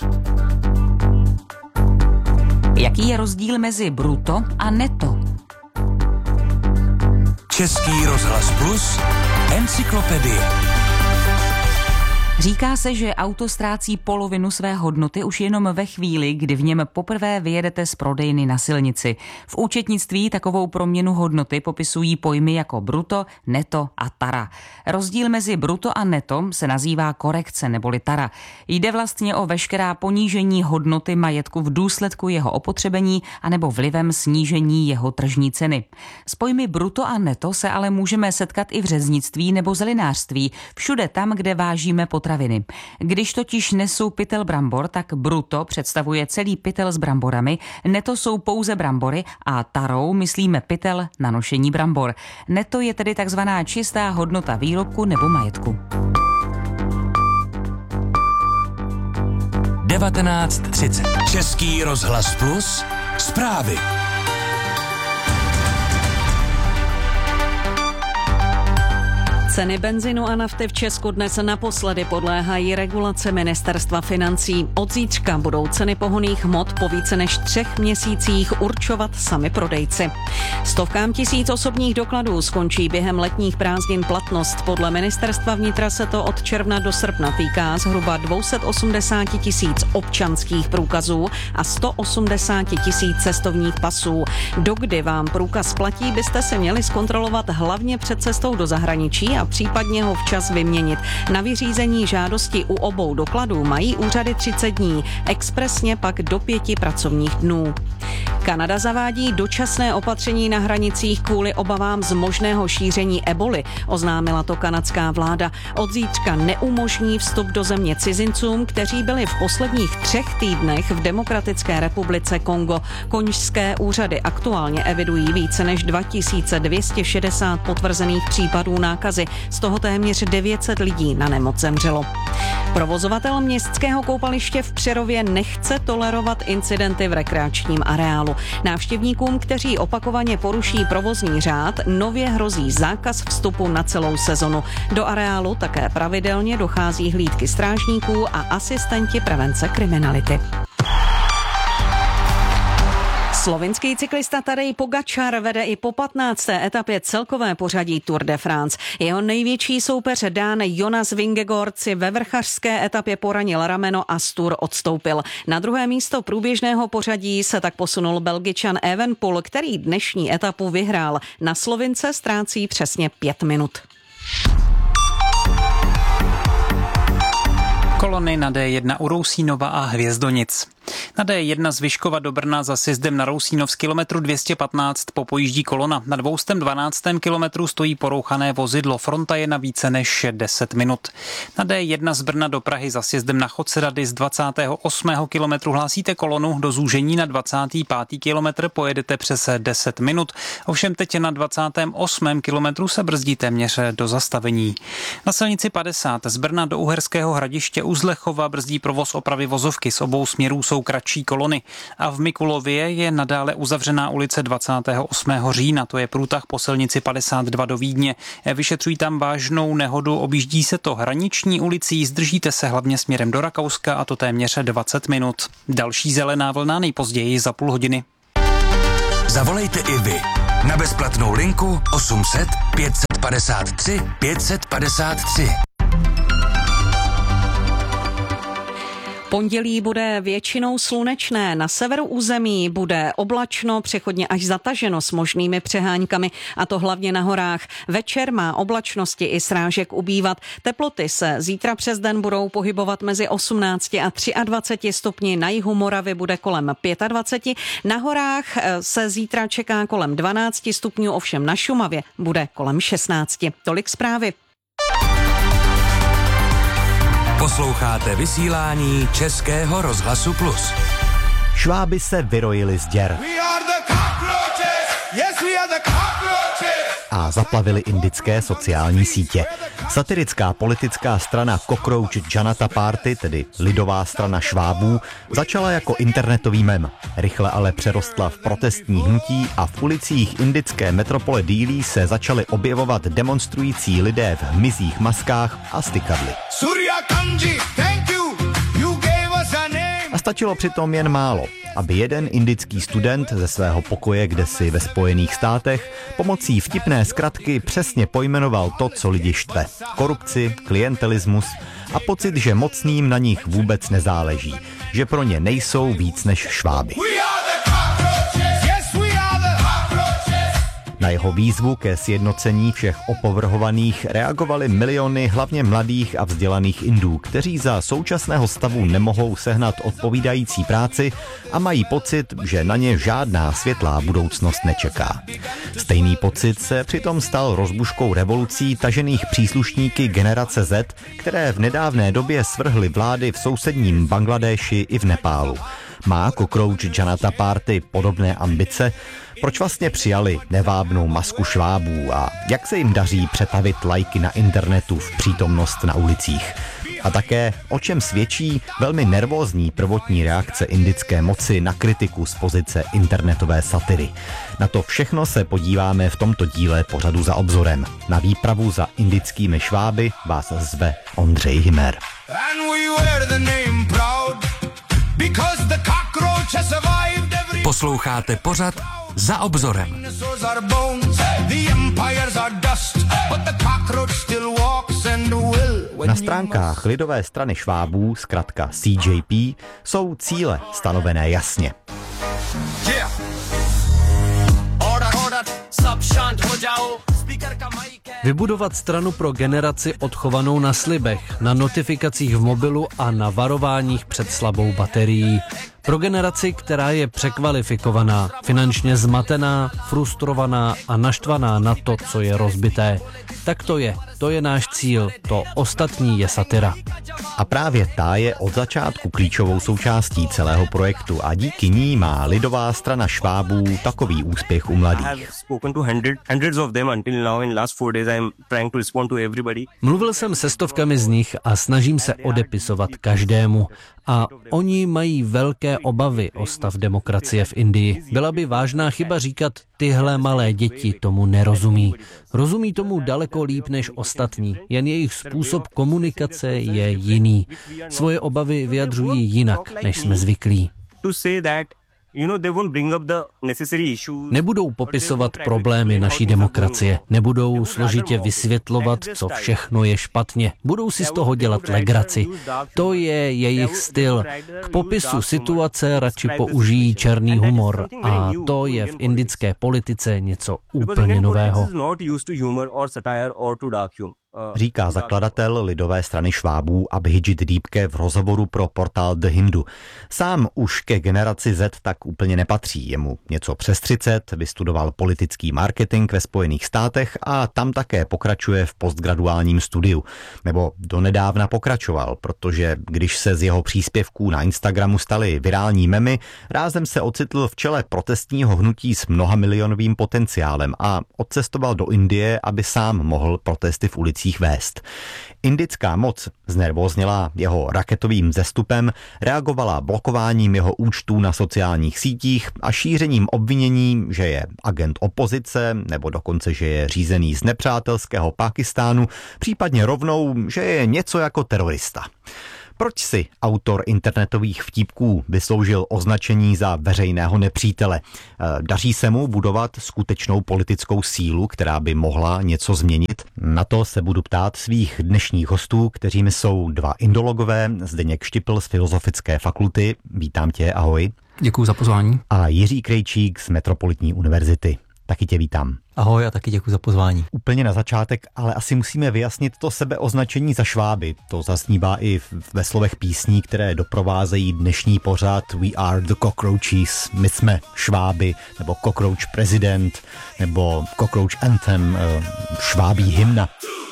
Jaký je rozdíl mezi bruto a neto? Český rozhlas Plus, encyklopedie. Říká se, že auto ztrácí polovinu své hodnoty už jenom ve chvíli, kdy v něm poprvé vyjedete z prodejny na silnici. V účetnictví takovou proměnu hodnoty popisují pojmy jako bruto, neto a tara. Rozdíl mezi bruto a neto se nazývá korekce neboli tara. Jde vlastně o veškerá ponížení hodnoty majetku v důsledku jeho opotřebení anebo vlivem snížení jeho tržní ceny. S pojmy bruto a neto se ale můžeme setkat i v řeznictví nebo zelinářství, všude tam, kde vážíme potraviny. Když totiž nesu pytel brambor, tak bruto představuje celý pytel s bramborami, neto jsou pouze brambory a tarou myslíme pytel na nošení brambor. Neto je tedy takzvaná čistá hodnota výrobku nebo majetku. devatenáct třicet. Český rozhlas Plus. Zprávy. Ceny benzinu a nafty v Česku dnes naposledy podléhají regulace ministerstva financí. Od zítřka budou ceny pohonných hmot po více než třech měsících určovat sami prodejci. Stovkám tisíc osobních dokladů skončí během letních prázdnin platnost. Podle ministerstva vnitra se to od června do srpna týká zhruba dvě stě osmdesát tisíc občanských průkazů a sto osmdesát tisíc cestovních pasů. Dokdy vám průkaz platí, byste se měli zkontrolovat hlavně před cestou do zahraničí a případně ho včas vyměnit. Na vyřízení žádosti u obou dokladů mají úřady třicet dní, expresně pak do pěti pracovních dnů. Kanada zavádí dočasné opatření na hranicích kvůli obavám z možného šíření eboli, oznámila to kanadská vláda. Od zítřka neumožní vstup do země cizincům, kteří byli v posledních třech týdnech v Demokratické republice Kongo. Konžské úřady aktuálně evidují více než dva tisíce dvě stě šedesát potvrzených případů nákazy, z toho téměř devět set lidí na nemoc zemřelo. Provozovatel městského koupaliště v Přerově nechce tolerovat incidenty v rekreačním areálu. Návštěvníkům, kteří opakovaně poruší provozní řád, nově hrozí zákaz vstupu na celou sezonu. Do areálu také pravidelně dochází hlídky strážníků a asistenti prevence kriminality. Slovinský cyklista Tadej Pogačar vede i po patnácté etapě celkové pořadí Tour de France. Jeho největší soupeř Dán Jonas Vingegaard si ve vrchařské etapě poranil rameno a z Tour odstoupil. Na druhé místo průběžného pořadí se tak posunul Belgičan Evenepoel, který dnešní etapu vyhrál. Na Slovince ztrácí přesně pět minut. Kolony na dé jedna u Rousínova a Hvězdonic. Na D jedna z Vyškova do Brna za sjezdem na Rousínov z kilometru dvě stě patnáct popojíždí kolona. Na dvě stě dvanáct kilometru stojí porouchané vozidlo. Fronta je na více než deset minut. Na D jedna z Brna do Prahy za sjezdem na Chod Rady z dvacátého osmého kilometru hlásíte kolonu. Do zúžení na dvacátý pátý kilometr pojedete přes deset minut. Ovšem teď na dvacátém osmém kilometru se brzdí téměř do zastavení. Na silnici padesát z Brna do Uherského Hradiště u Zlechova brzdí provoz opravy vozovky. Z obou směrů jsou kratší kolony. A v Mikulově je nadále uzavřená ulice dvacátého osmého října. To je průtah po silnici padesát dva do Vídně. Vyšetřují tam vážnou nehodu, objíždí se to hraniční ulicí, zdržíte se hlavně směrem do Rakouska a to téměř dvacet minut. Další zelená vlna nejpozději za půl hodiny. Zavolejte i vy na bezplatnou linku osm set pět set padesát tři pět set padesát tři. Pondělí bude většinou slunečné, na severu území bude oblačno, přechodně až zataženo s možnými přeháňkami, a to hlavně na horách. Večer má oblačnosti i srážek ubývat. Teploty se zítra přes den budou pohybovat mezi osmnácti a dvaceti třemi stupni, na jihu Moravy bude kolem dvaceti pěti, na horách se zítra čeká kolem dvanácti stupňů, ovšem na Šumavě bude kolem šestnácti. Tolik zprávy. Posloucháte vysílání Českého rozhlasu Plus. Šváby se vyrojili z děr a zaplavili indické sociální sítě. Satirická politická strana Cockroach Janata Party, tedy lidová strana Švábů, začala jako internetový mem. Rychle ale přerostla v protestní hnutí a v ulicích indické metropole Dillí se začaly objevovat demonstrující lidé v hmyzích maskách a stykadly. A stačilo přitom jen málo, aby jeden indický student ze svého pokoje kdesi ve Spojených státech pomocí vtipné zkratky přesně pojmenoval to, co lidi štve. Korupci, klientelismus a pocit, že mocným na nich vůbec nezáleží, že pro ně nejsou víc než šváby. Na jeho výzvu ke sjednocení všech opovrhovaných reagovali miliony hlavně mladých a vzdělaných Indů, kteří za současného stavu nemohou sehnat odpovídající práci a mají pocit, že na ně žádná světlá budoucnost nečeká. Stejný pocit se přitom stal rozbuškou revolucí tažených příslušníky generace Z, které v nedávné době svrhly vlády v sousedním Bangladéši i v Nepálu. Má Cockroach Janata Party podobné ambice? Proč vlastně přijali nevábnou masku švábů a jak se jim daří přetavit lajky na internetu v přítomnost na ulicích? A také, o čem svědčí velmi nervózní prvotní reakce indické moci na kritiku z pozice internetové satiry. Na to všechno se podíváme v tomto díle pořadu Za obzorem. Na výpravu za indickými šváby vás zve Ondřej Hymer. Posloucháte pořad Za obzorem. Na stránkách lidové strany švábů, zkratka C J P, jsou cíle stanovené jasně. Vybudovat stranu pro generaci odchovanou na slibech, na notifikacích v mobilu a na varováních před slabou baterií. Pro generaci, která je překvalifikovaná, finančně zmatená, frustrovaná a naštvaná na to, co je rozbité. Tak to je, to je náš cíl, to ostatní je satira. A právě ta je od začátku klíčovou součástí celého projektu a díky ní má lidová strana švábů takový úspěch u mladých. Mluvil jsem se stovkami z nich a snažím se odepisovat každému. A oni mají velké obavy o stav demokracie v Indii. Byla by vážná chyba říkat, tyhle malé děti tomu nerozumí. Rozumí tomu daleko líp než ostatní, jen jejich způsob komunikace je jiný. Svoje obavy vyjadřují jinak, než jsme zvyklí. Nebudou popisovat problémy naší demokracie, nebudou složitě vysvětlovat, co všechno je špatně, budou si z toho dělat legraci. To je jejich styl. K popisu situace radši použijí černý humor a to je v indické politice něco úplně nového. říká zakladatel lidové strany Švábů Abhijit Dýbke v rozhovoru pro portál The Hindu. Sám už ke generaci Z tak úplně nepatří. Je mu něco přes třicet, vystudoval politický marketing ve Spojených státech a tam také pokračuje v postgraduálním studiu. Nebo donedávna pokračoval, protože když se z jeho příspěvků na Instagramu staly virální memy, rázem se ocitl v čele protestního hnutí s mnohamilionovým potenciálem a odcestoval do Indie, aby sám mohl protesty v ulicích vést. Indická moc, znervóznělá jeho raketovým zestupem, reagovala blokováním jeho účtů na sociálních sítích a šířením obvinění, že je agent opozice nebo dokonce, že je řízený z nepřátelského Pákistánu, případně rovnou, že je něco jako terorista. Proč si autor internetových vtípků vysloužil označení za veřejného nepřítele? Daří se mu budovat skutečnou politickou sílu, která by mohla něco změnit? Na to se budu ptát svých dnešních hostů, kteřími jsou dva indologové, Zdeněk Štipl z Filozofické fakulty. Vítám tě, ahoj. Děkuji za pozvání. A Jiří Krejčík z Metropolitní univerzity. Taky tě vítám. Ahoj a taky děkuji za pozvání. Úplně na začátek, ale asi musíme vyjasnit to sebeoznačení za Šváby. To zaznívá i ve slovech písní, které doprovázejí dnešní pořad We are the cockroaches, my jsme Šváby, nebo Cockroach President, nebo Cockroach Anthem, švábí hymna.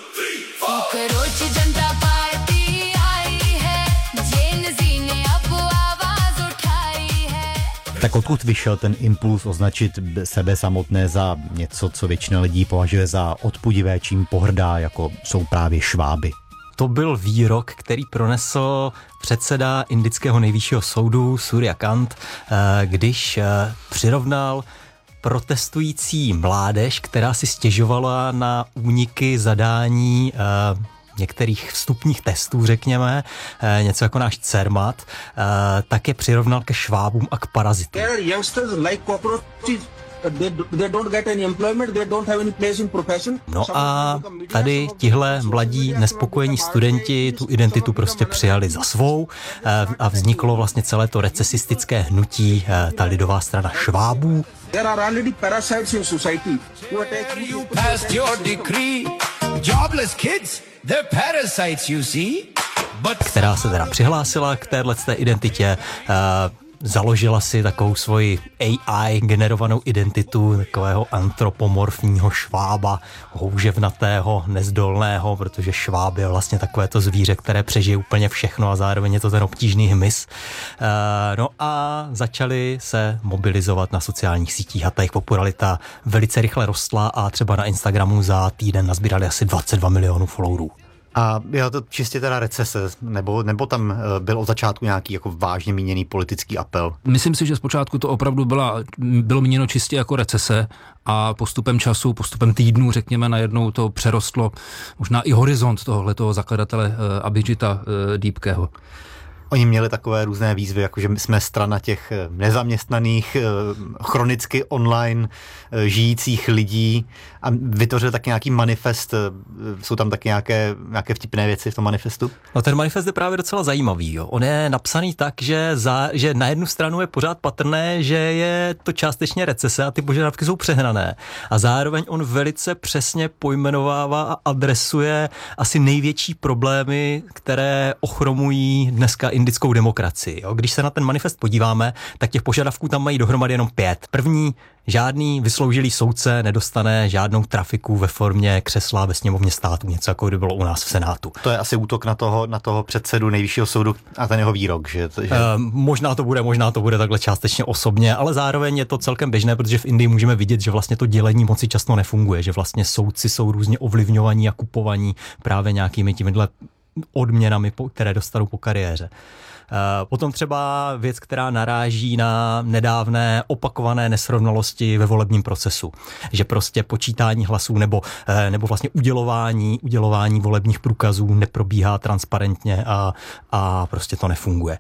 Tak odkud vyšel ten impuls označit sebe samotné za něco, co většina lidí považuje za odpudivé, čím pohrdá, jako jsou právě Šváby? To byl výrok, který pronesl předseda indického nejvyššího soudu Surya Kant, když přirovnal protestující mládež, která si stěžovala na úniky zadání některých vstupních testů, řekněme, něco jako náš Cermat, tak je přirovnal ke Švábům a k parazitům. No a tady tihle mladí nespokojení studenti tu identitu prostě přijali za svou a vzniklo vlastně celé to recesistické hnutí, ta lidová strana Švábů. There are already parasites in society who attack you. Passed your decree, jobless kids, the parasites you see. But... která se teda přihlásila k téhleté identitě, uh, založila si takovou svoji A I generovanou identitu takového antropomorfního švába, houževnatého, nezdolného, protože šváb je vlastně takové to zvíře, které přežije úplně všechno a zároveň je to ten obtížný hmyz. Uh, no a začali se mobilizovat na sociálních sítích a ta jejich popularita velice rychle rostla a třeba na Instagramu za týden nazbírali asi dvacet dva milionů followerů. A je to čistě teda recese, nebo, nebo tam byl od začátku nějaký jako vážně míněný politický apel? Myslím si, že zpočátku to opravdu byla, bylo míněno čistě jako recese a postupem času, postupem týdnů, řekněme, najednou to přerostlo možná i horizont tohohletoho zakladatele Abhijita Dýbkeho. Oni měli takové různé výzvy, jako že my jsme strana těch nezaměstnaných, chronicky online žijících lidí a vytvořili taky nějaký manifest. Jsou tam taky nějaké, nějaké vtipné věci v tom manifestu? No ten manifest je právě docela zajímavý. Jo. On je napsaný tak, že, za, že na jednu stranu je pořád patrné, že je to částečně recese a ty požadavky jsou přehnané. A zároveň on velice přesně pojmenovává a adresuje asi největší problémy, které ochromují dneska indickou demokracii. Jo. Když se na ten manifest podíváme, tak těch požadavků tam mají dohromady jenom pět. První, žádný vysloužilý soudce nedostane žádnou trafiku ve formě křesla ve sněmovně státu, něco jako by bylo u nás v Senátu. To je asi útok na toho, na toho předsedu nejvyššího soudu a ten jeho výrok, že? že... E, možná to bude, možná to bude takhle částečně osobně, ale zároveň je to celkem běžné, protože v Indii můžeme vidět, že vlastně to dělení moci často nefunguje, že vlastně soudci jsou různě ovlivňovaní a kupovaní právě nějakými těmihle odměnami, které dostanou po kariéře. Potom třeba věc, která naráží na nedávné opakované nesrovnalosti ve volebním procesu. Že prostě počítání hlasů nebo, nebo vlastně udělování, udělování volebních průkazů neprobíhá transparentně a, a prostě to nefunguje.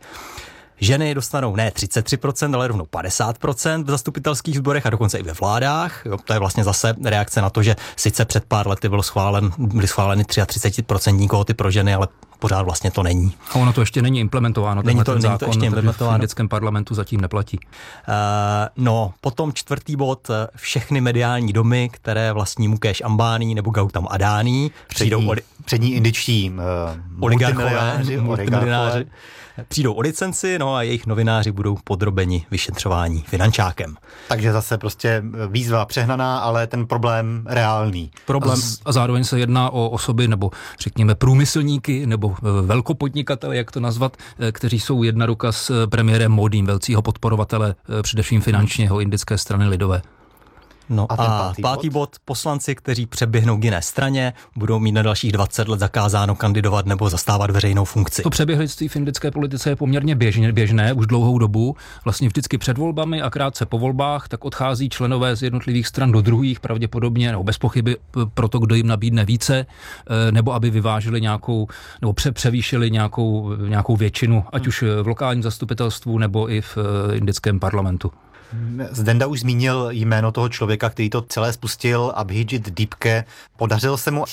Ženy dostanou ne třicet tři procent, ale rovnou padesát procent v zastupitelských sborech a dokonce i ve vládách. Jo, to je vlastně zase reakce na to, že sice před pár lety bylo schválen, byly schváleny třicet tři procent kvóty pro ženy, ale pořád vlastně to není. A ono to ještě není implementováno. Není to, ten není zákon, to ještě implementováno. V indickém parlamentu zatím neplatí. Uh, no, potom čtvrtý bod, všechny mediální domy, které vlastní Mukesh Ambani nebo Gautam Adani, přijdou oli, přední indičtí uh, oligarchové, multimilionáři, přijdou o licenci, no a jejich novináři budou podrobeni vyšetřování finančákem. Takže zase prostě výzva přehnaná, ale ten problém reálný. Problém a zároveň se jedná o osoby nebo řekněme průmyslníky nebo velkopodnikatele, jak to nazvat, kteří jsou jedna ruka s premiérem Modím, velcího podporovatele především finančně jeho indické strany lidové. No a, a pátý, pátý bod? bod, poslanci, kteří přeběhnou k jiné straně, budou mít na dalších dvacet let zakázáno kandidovat nebo zastávat veřejnou funkci. To přeběhlictví v indické politice je poměrně běžně, běžné už dlouhou dobu. Vlastně vždycky před volbami a krátce po volbách, tak odchází členové z jednotlivých stran do druhých, pravděpodobně, nebo bez pochyby pro to, kdo jim nabídne více, nebo aby vyvážili nějakou, nebo pře- převýšili nějakou, nějakou většinu, ať už v lokálním zastupitelstvu, nebo i v indickém parlamentu. Zdenda už zmínil jméno toho člověka, který to celé spustil, Abhijit Dipke. Podařilo se mu